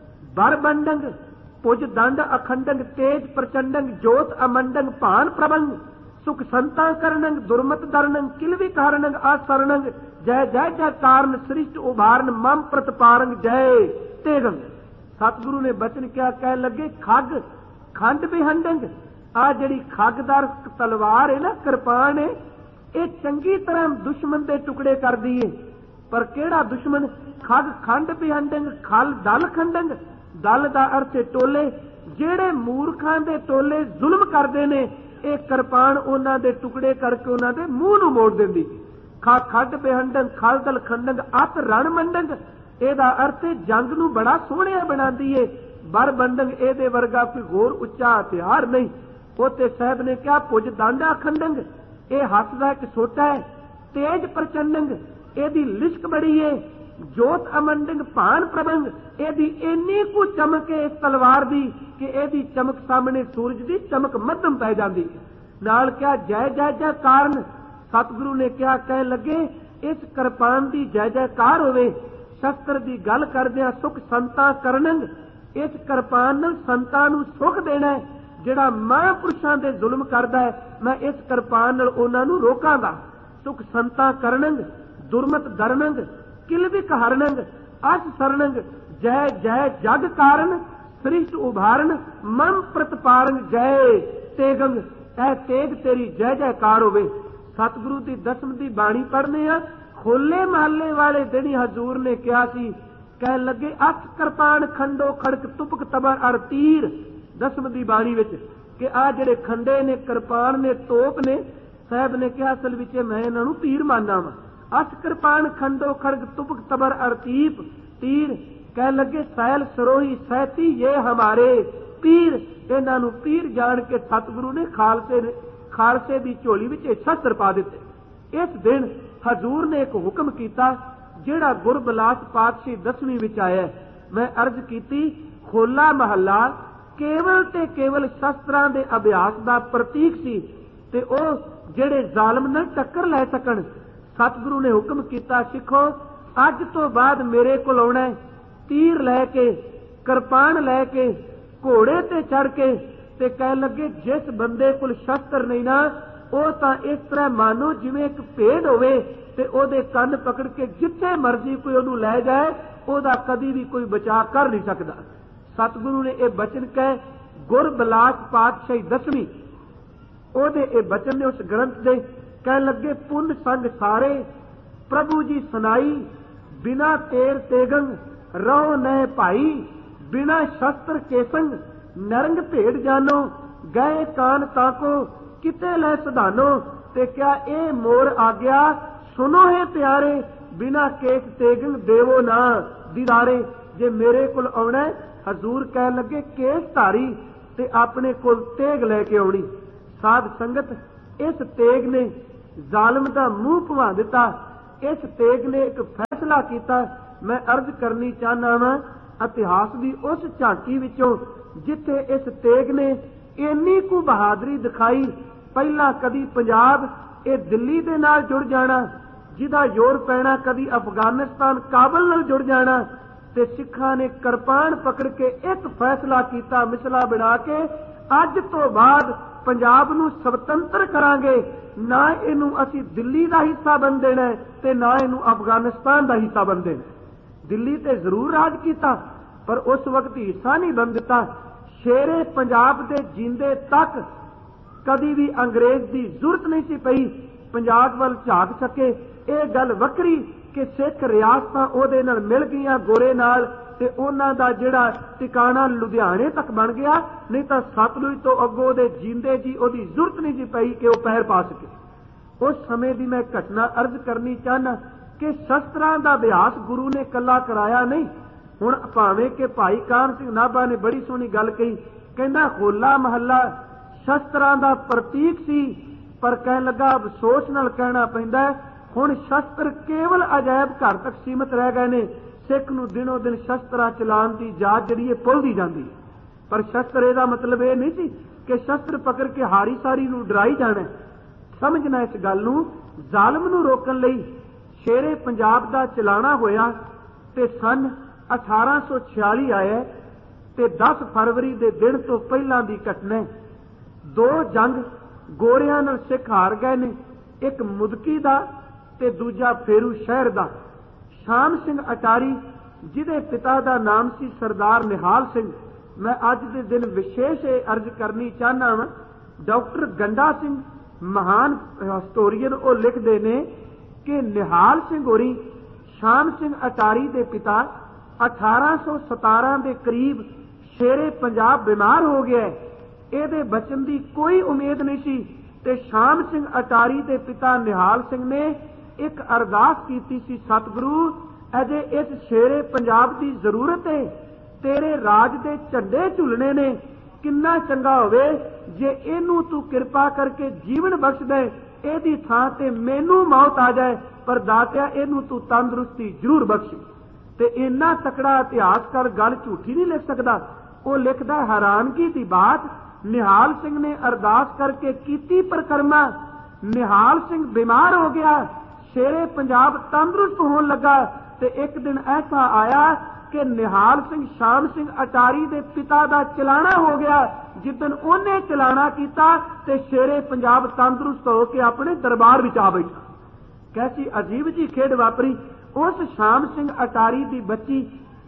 Speaker 1: बर बंडंग पुज दंड अखंडंग तेज प्रचंडंग जोत अमंडंग भान प्रबंग सुख संता करणंग दुर्मत दरणंग किलवी कारणंग आसरणंग जय जय जय कारण सृष्ट उभारण मम प्रतपारंग जय तेगंग। सतगुरु ने बचन क्या कह लगे, खग खंड बेहंडंग आ जिहड़ी खगदार तलवार है ना, किरपान है, ਇਹ ਚੰਗੀ ਤਰ੍ਹਾਂ ਦੁਸ਼ਮਣ ਦੇ ਟੁਕੜੇ ਕਰਦੀ ਏ। ਪਰ ਕਿਹੜਾ ਦੁਸ਼ਮਣ? ਖਗ ਖੰਡ ਬਿਹੰਡੰਗ ਖਲ ਦਲ ਖੰਡੰਗ। ਦਲ ਦਾ ਅਰਥ ਟੋਲੇ, ਜਿਹੜੇ ਮੂਰਖਾਂ ਦੇ ਟੋਲੇ ਜ਼ੁਲਮ ਕਰਦੇ ਨੇ, ਇਹ ਕਿਰਪਾਨ ਉਹਨਾਂ ਦੇ ਟੁਕੜੇ ਕਰਕੇ ਉਹਨਾਂ ਦੇ ਮੂੰਹ ਨੂੰ ਮੋੜ ਦਿੰਦੀ। ਖਾ ਖੰਡ ਬਿਹੰਡੰਗ ਖਲ ਦਲ ਖੰਡੰਗ ਅਤ ਰਣ ਮੰਡੰਗ, ਇਹਦਾ ਅਰਥ ਜੰਗ ਨੂੰ ਬੜਾ ਸੋਹਣਿਆ ਬਣਾਉਂਦੀ ਏ। ਬਰ ਬੰਡੰਗ, ਇਹਦੇ ਵਰਗਾ ਕੋਈ ਹੋਰ ਉੱਚਾ ਹਥਿਆਰ ਨਹੀਂ। ਉੱਥੇ ਸਾਹਿਬ ਨੇ ਕਿਹਾ ਪੁੱਜ ਦਾਂਡਾ ਖੰਡੰਗ, ਇਹ ਹੱਥ ਦਾ ਇੱਕ ਛੋਟਾ ਹੈ। ਤੇਜ ਪ੍ਰਚੰਡੰਗ, ਇਹਦੀ ਲਿਸ਼ਕ ਬੜੀ ਹੈ। ਜੋਤ ਅਮੰਡੰਗ ਭਾਨ ਪ੍ਰਬੰਗ, ਇਹਦੀ ਇੰਨੀ ਕੁ ਚਮਕ ਹੈ ਇਸ ਤਲਵਾਰ ਦੀ ਕਿ ਇਹਦੀ ਚਮਕ ਸਾਹਮਣੇ ਸੂਰਜ ਦੀ ਚਮਕ ਮੱਧਮ ਪੈ ਜਾਂਦੀ ਹੈ। ਨਾਲ ਕਿਹਾ ਜੈ ਜੈ ਜੈ ਕਾਰਨ। ਸਤਿਗੁਰੂ ਨੇ ਕਿਹਾ, ਕਹਿਣ ਲੱਗੇ ਇਸ ਕਿਰਪਾਨ ਦੀ ਜੈ ਜੈਕਾਰ ਹੋਵੇ। ਸ਼ਸਤਰ ਦੀ ਗੱਲ ਕਰਦਿਆਂ ਸੁਖ ਸੰਤਾ ਕਰਨੰਗ, ਇਸ ਕਿਰਪਾਨ ਨਾਲ ਸੰਤਾਂ ਨੂੰ ਸੁਖ ਦੇਣਾ ਹੈ। ਜਿਹੜਾ ਮਹਾਂਪੁਰਸ਼ਾਂ ਦੇ ਜ਼ੁਲਮ ਕਰਦਾ ਹੈ, ਮੈਂ ਇਸ ਕਿਰਪਾਨ ਨਾਲ ਉਹਨਾਂ ਨੂੰ ਰੋਕਾਂਗਾ। ਸੁਖ ਸੰਤਾ ਕਰਨੰਗ ਦੁਰਮਤ ਦਰਨੰਗ ਕਿਲਵਿਕ ਹਰਨੰਗ ਅਸ ਸਰਨੰਗ ਜੈ ਜੈ ਜਗ ਕਾਰਨ ਸ੍ਰਿਸ਼ਟ ਉਭਾਰਨ ਮਮ ਪ੍ਰਤਪਾਰੰਗ ਜੈ ਤੇਗੰਗ। ਇਹ ਤੇਗ ਤੇਰੀ ਜੈ ਜੈਕਾਰ ਹੋਵੇ। ਸਤਿਗੁਰੂ ਦੀ ਦਸਮ ਦੀ ਬਾਣੀ ਪੜ੍ਹਨੇ ਆ। ਹੋਲੇ ਮਹੱਲੇ ਵਾਲੇ ਦਿਨ ਹਜ਼ੂਰ ਨੇ ਕਿਹਾ ਸੀ, ਕਹਿਣ ਲੱਗੇ ਅਸ ਕਿਰਪਾਨ ਖੰਡੋ ਖੜਕ ਤੁਪਕ ਤਬਰ ਅਰ ਤੀਰ। ਦਸਮ ਦੀ ਬਾਣੀ ਵਿੱਚ ਕਿ ਆ ਜਿਹੜੇ ਖੰਡੇ ਨੇ, ਕਿਰਪਾਨ ਨੇ, ਤੋਪ ਨੇ, ਸਾਹਿਬ ਨੇ ਕਿਹਾ ਅਸਲ ਵਿੱਚ ਮੈਂ ਇਹਨਾਂ ਨੂੰ ਤੀਰ ਮੰਨਦਾ ਵਾਂ। ਅਸ ਕਿਰਪਾਨ ਖੰਡੋ ਖੜਗ ਤੁਪਕ ਤਬਰ ਅਰਤੀਪ ਤੀਰ। ਕਹਿ ਲੱਗੇ ਸੈਲ ਸਰੋਹੀ ਸੈਤੀ ਇਹ ਹਮਾਰੇ ਪੀਰ। ਇਹਨਾਂ ਨੂੰ ਪੀਰ ਜਾਣ ਕੇ ਸਤਿਗੁਰੂ ਨੇ ਖਾਲਸੇ ਖਾਲਸੇ ਦੀ ਝੋਲੀ ਵਿੱਚ ਸ਼ਸਤਰ ਪਾ ਦਿੱਤੇ। ਇਸ ਦਿਨ ਹਜ਼ੂਰ ਨੇ ਇੱਕ ਹੁਕਮ ਕੀਤਾ ਜਿਹੜਾ ਗੁਰਬਿਲਾਸ ਪਾਤਸ਼ਾਹੀ ਦਸਵੀਂ ਵਿੱਚ ਆਇਆ। ਮੈਂ ਅਰਜ਼ ਕੀਤੀ, ਹੋਲਾ ਮਹੱਲਾ ਕੇਵਲ ਤੇ ਕੇਵਲ ਸ਼ਸਤਰਾਂ ਦੇ ਅਭਿਆਸ ਦਾ ਪ੍ਰਤੀਕ ਸੀ ਤੇ ਉਹ ਜਿਹੜੇ ਜ਼ਾਲਮ ਨਾਲ ਟੱਕਰ ਲੈ ਸਕਣ। ਸਤਿਗੁਰੂ ਨੇ ਹੁਕਮ ਕੀਤਾ, ਸਿੱਖੋ ਅੱਜ ਤੋਂ ਬਾਅਦ ਮੇਰੇ ਕੋਲ ਆਉਣਾ, ਤੀਰ ਲੈ ਕੇ, ਕਿਰਪਾਨ ਲੈ ਕੇ, ਘੋੜੇ ਤੇ ਚੜ ਕੇ ਤੇ ਕਹਿਣ ਲੱਗੇ ਜਿਸ ਬੰਦੇ ਕੋਲ ਸ਼ਸਤਰ ਨਹੀਂ ਨਾ, ਉਹ ਤਾਂ ਇਸ ਤਰ੍ਹਾਂ ਮਾਨੋ ਜਿਵੇਂ ਇੱਕ ਭੇਡ ਹੋਵੇ ਤੇ ਉਹਦੇ ਕੰਨ ਪਕੜ ਕੇ ਜਿੱਥੇ ਮਰਜ਼ੀ ਕੋਈ ਉਹਨੂੰ ਲੈ ਜਾਏ, ਉਹਦਾ ਕਦੀ ਵੀ ਕੋਈ ਬਚਾਅ ਕਰ ਨਹੀਂ ਸਕਦਾ। ਸਤਿਗੁਰੂ ਨੇ ਇਹ ਬਚਨ ਕਹੇ, ਗੁਰਬਿਲਾਸ ਪਾਤਸ਼ਾਹੀ ਦਸਵੀਂ, ਉਹਦੇ ਇਹ ਬਚਨ ਨੇ ਉਸ ਗ੍ਰੰਥ ਦੇ। ਕਹਿਣ ਲੱਗੇ ਪੁੰਨ ਸੰਗ ਸਾਰੇ ਪ੍ਰਭੂ ਜੀ ਸੁਨਾਈ, ਬਿਨਾ ਤੇਰ ਤੇਗੰਗ ਰੋ ਨਹਿ ਭਾਈ, ਬਿਨਾ ਸ਼ਸਤਰ ਕੇ ਸੰਗ ਨਰੰਗ ਭੇਡ ਜਾਨੋ, ਗਏ ਕਾਨ ਤਾਕੋ ਕਿਤੇ ਲੈ ਸੁਧਾਨੋ। ਤੇ ਕਿਆ ਇਹ ਮੋਰ ਆ ਗਿਆ ਸੁਨੋ ਹੈ ਪਿਆਰੇ, ਬਿਨਾ ਕੇਸ ਤੇਗੰਗ ਦੇਵੋ ਨਾ ਦੀਦਾਰੇ। जे मेरे कोल आउणा हजूर कह लगे केस धारी ते अपने कोल तेग लैके आउणी। साध संगत इस तेग ने जालम दा मूंह भवा दिता। इस तेग ने एक फैसला किया। मैं अर्ज करनी चाहना वा इतिहास की उस झांकी विचों जिथे इस तेग ने इन्नी कु बहादुरी दिखाई। पहला कदी पंजाब ये दिल्ली दे नाल जुड़ जाना, जिदा जोर पैना कदी अफगानिस्तान काबल नाल जुड़ जाना, ते सिखां ने किरपान पकड़ के एक फैसला किया मिसला बना के अज तो बाद पंजाब नूं स्वतंत्र करांगे, ना इनू असी दिल्ली का हिस्सा बन देना ते ना इनू अफगानिस्तान का हिस्सा बन देना। दिल्ली ते जरूर राज किया पर उस वक्त हिस्सा नहीं बन दिता। शेरे पंजाब दे जींदे तक कदी भी अंग्रेज की जरूरत नहीं सी पई पंजाब वल झाक सके। यह गल वक्री कि सिख रियासतां ओहदे नाल मिल गईयां गोरे नाल ते उन्हां दा जिहड़ा ठिकाना लुधियाने तक बन गया, नहीं तो सतलुज तो अगों दे जींदे जी ओहदी जरूरत नहीं सी पई कि वह पैर पा सके। उस समय की मैं घटना अर्ज करनी चाहना कि शस्त्रां दा अभ्यास गुरु ने कला कराया नहीं। हुण भावें कि भाई कान सिंह नाभा ने बड़ी सोहनी गल कही, कहंदा होला महला शस्त्रां दा प्रतीक सी, पर कहण लगा अफसोस नाल कहना पैंदा हुण शस्त्र केवल अजायब घर तक सीमित रह गए ने। सिख नूं दिनों दिन शस्त्रां चलाण दी जाच जिहड़ी है भुलदी जांदी है। पर शस्त्र इहदा मतलब यह नहीं सी कि शस्त्र पकड़ के हारी सारी नूं डराई जाना। समझना इस गल नूं। जालम नूं रोकण लई शेरे पंजाब दा चलाना होया ते सन अठारह सौ छियाली आया ते दस फरवरी दे दिन तो पहलां दी घटना। दो जंग गोरियां नाल सिख हार गए ने, एक मुदकी दा ते दूजा फेरू शहर दा। शाम सिंह अटारी जिहदे पिता दा नाम सी सरदार निहाल सिंह, मैं अज दे दिन विशेष अर्ज करनी चाहना वा। डॉक्टर गंडा सिंह महान हिस्टोरीयन वो लिखते ने कि निहाल सिंह होरी शाम सिंह अटारी दे पिता अठारह सौ सतारह के करीब शेरे पंजाब बीमार हो गया। ये बचन की कोई उम्मीद नहीं सी ते शाम सिंह अटारी के पिता निहाल सिंह ने एक अरदास की सी, सतगुरु अजे इस शेरे पंजाब की जरूरत है, तेरे राज के झंडे झुलने ने, किन्ना चंगा होवे जे इनू तू कृपा करके जीवन बख्श दे, एदी थां ते मैनू मौत आ जाए, पर दातिया इनू तू तंदुरुस्ती जरूर बख्शी। ते इन्ना तकड़ा इतिहासकार गल झूठी नहीं लिख सकता। वो लिखदा हैरानगी की बात, निहाल सिंह ने अरदास करके कीती परिक्रमा, निहाल सिंह बीमार हो गया, शेरे पंजाब तंदुरुस्त होने लगा। ते एक दिन ऐसा आया कि निहाल सिंह शाम सिंह अटारी दे पिता दा चलाना हो गया। जिदन उन्हें चलाना किया ते शेरे पंजाब तंदुरुस्त होकर अपने दरबार विच आ बैठा। कैसी अजीब जी खेड वापरी। उस शाम सिंह अटारी की बच्ची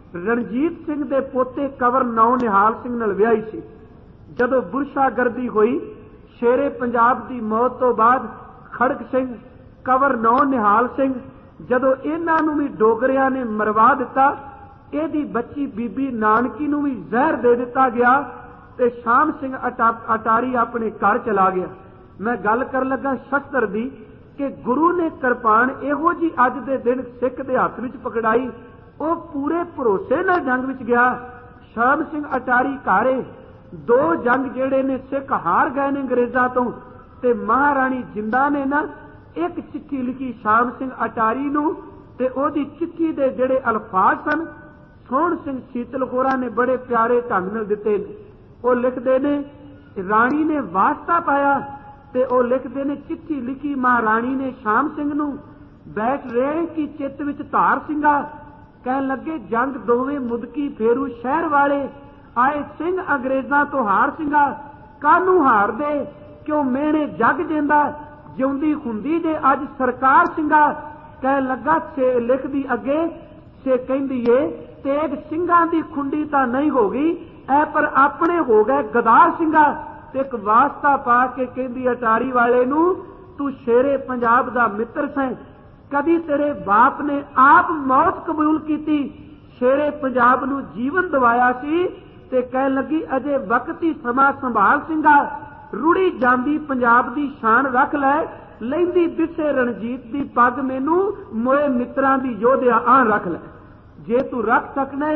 Speaker 1: रणजीत सिंह दे पोते कंवर नौ निहाल सिंह नाल विआही सी। जदों बुरशागर्दी हुई शेरे पंजाब की मौत तो बाद खड़ग सिंह कंवर नौ निहाल सिंह जदों इन्हां नूं भी डोगरियां ने मरवा दिता, इहदी बच्ची बीबी नानकी नूं भी जहर दे दिता गया ते शाम सिंह अटा अटारी अपने घर चला गया। मैं गल कर लगा शस्त्र दी कि गुरु ने किरपान इहो जी अज दे दिन सिख दे हत्थ विच पकड़ाई, वो पूरे भरोसे नाल जंग विच गया। शाम सिंह अटारी घारे दो जंग जेड़े ने सिख हार गए ने अंग्रेजां तो, ते महाराणी जिंदा ने ना एक चिट्ठी लिखी शाम सिंह अटारी नूं, ते ओदी चिट्ठी दे जेड़े अल्फाज सन सोहण सिंह सीतल होरां ने बड़े प्यारे ढंग नाल दिते ने। वो लिखते ने राणी ने वास्ता पाया ते वो लिखते ने चिट्ठी लिखी महाराणी ने शाम सिंह नूं, बैठ रहे की चित्त विच धार सिंगा, कहन लगे जंग दोवें मुदकी फेरू शहर वाले, आए सिंह अंग्रेजां तो हार सिंगा, कानू हार दे क्यों मेहणे जग जिंदा, जिउंदी हुंदी जे अज सरकार सिंगा। कहन लगा से लिखदी अगे से कहंदी ए तेग सिंघां दी खुंडी तां नहीं हो गई, ऐ पर अपने हो गए गदार सिंगा। ते एक वास्ता पा के कहंदी अटारी वाले नूं, तू शेरे पंजाब दा मित्र सैं, कदी तेरे बाप ने आप मौत कबूल की, शेरे पंजाब नूं जीवन दवाया सी, ते कहन लगी अजे वक्त ही समा संभाल सिंगा, रुड़ी जांदी पंजाब दी शान रख लै, लैंदी बिसे रणजीत दी पग मैनू मोए मित्रां दी योधिया आन रख लै। जे तू रख सकना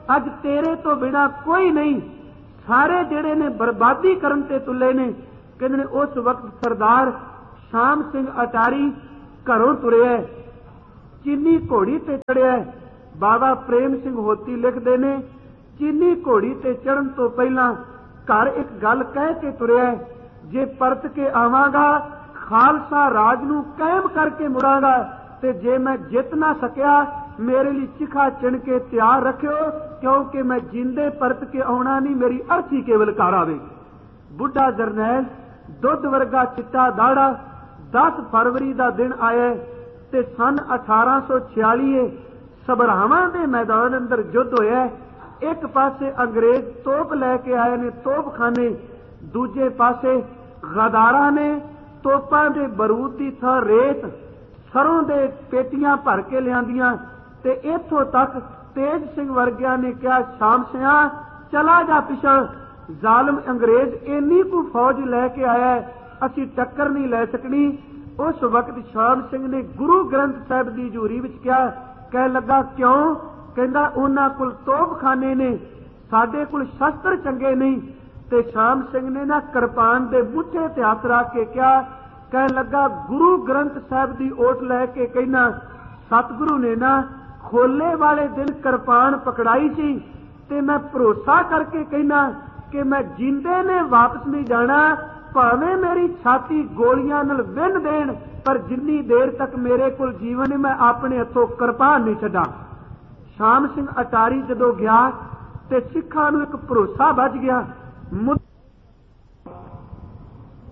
Speaker 1: अज तेरे तो बिना कोई नहीं, सारे जेड़े ने बर्बादी करन ते तुले ने। कहंदे ने उस वक्त सरदार शाम सिंह अटारी घरों तुरिया, चीनी घोड़ी ते चढ़िया। बाबा प्रेम सिंह होती लिखते ने, चीनी घोड़ी ते चढ़न तो पहला घर एक गल कह के तुरिया, जे परत के आवांगा खालसा राज नूं कायम करके मुड़ांगा, ते जे मैं जित ना सकिया मेरे लिए चिखा चिण के तैयार रखियो, क्योंकि मैं जिंदे परत के आना नहीं, मेरी अर्थी केवल घर आवे। बुढ़ा जरनैल दुध वर्गा चिट्टा दाड़ा दस फरवरी का दिन आया ते सन अठारह सौ छियाली सबरावां दे मैदान अंदर युद्ध होया। एक पासे अंग्रेज तोप लैके आए ने तोपखाने, दूजे पासे गदारा ने तोपां दे बरूद की थां रेत सरों दे पेटियां भर के लियांदियां, ते इत्थों तक तेज सिंह वर्गिया ने कहा, शाम सिंह चला जा पिछा, जालम अंग्रेज इन्नी कु फौज लैके आया, असी टक्कर नहीं लै सकनी। उस वक्त शाम सिंह ने गुरु ग्रंथ साहिब की हजूरी विच कहा, कह लगा क्यों? कहंदा उन्हां कोल तोपखाने ने, साडे कोल शस्त्र चंगे नहीं। ते शाम सिंह ने ना किरपान दे मुठे ते हथ रख के कहा, कह लगा गुरु ग्रंथ साहिब की ओट लैके कहना, सतगुरु ने ना खोले वाले दिन किरपान पकड़ाई सी, ते मैं भरोसा करके कहना कि मैं जिंदे ने वापस नहीं जाना, भावें मेरी छाती गोलियां नाल विन देण, पर जिन्नी देर तक मेरे कोल जीवन है मैं अपने हथों किरपान नहीं छड्डा। शाम सिंह अटारी जदों गया ते सिखां नूं एक भरोसा बच गया।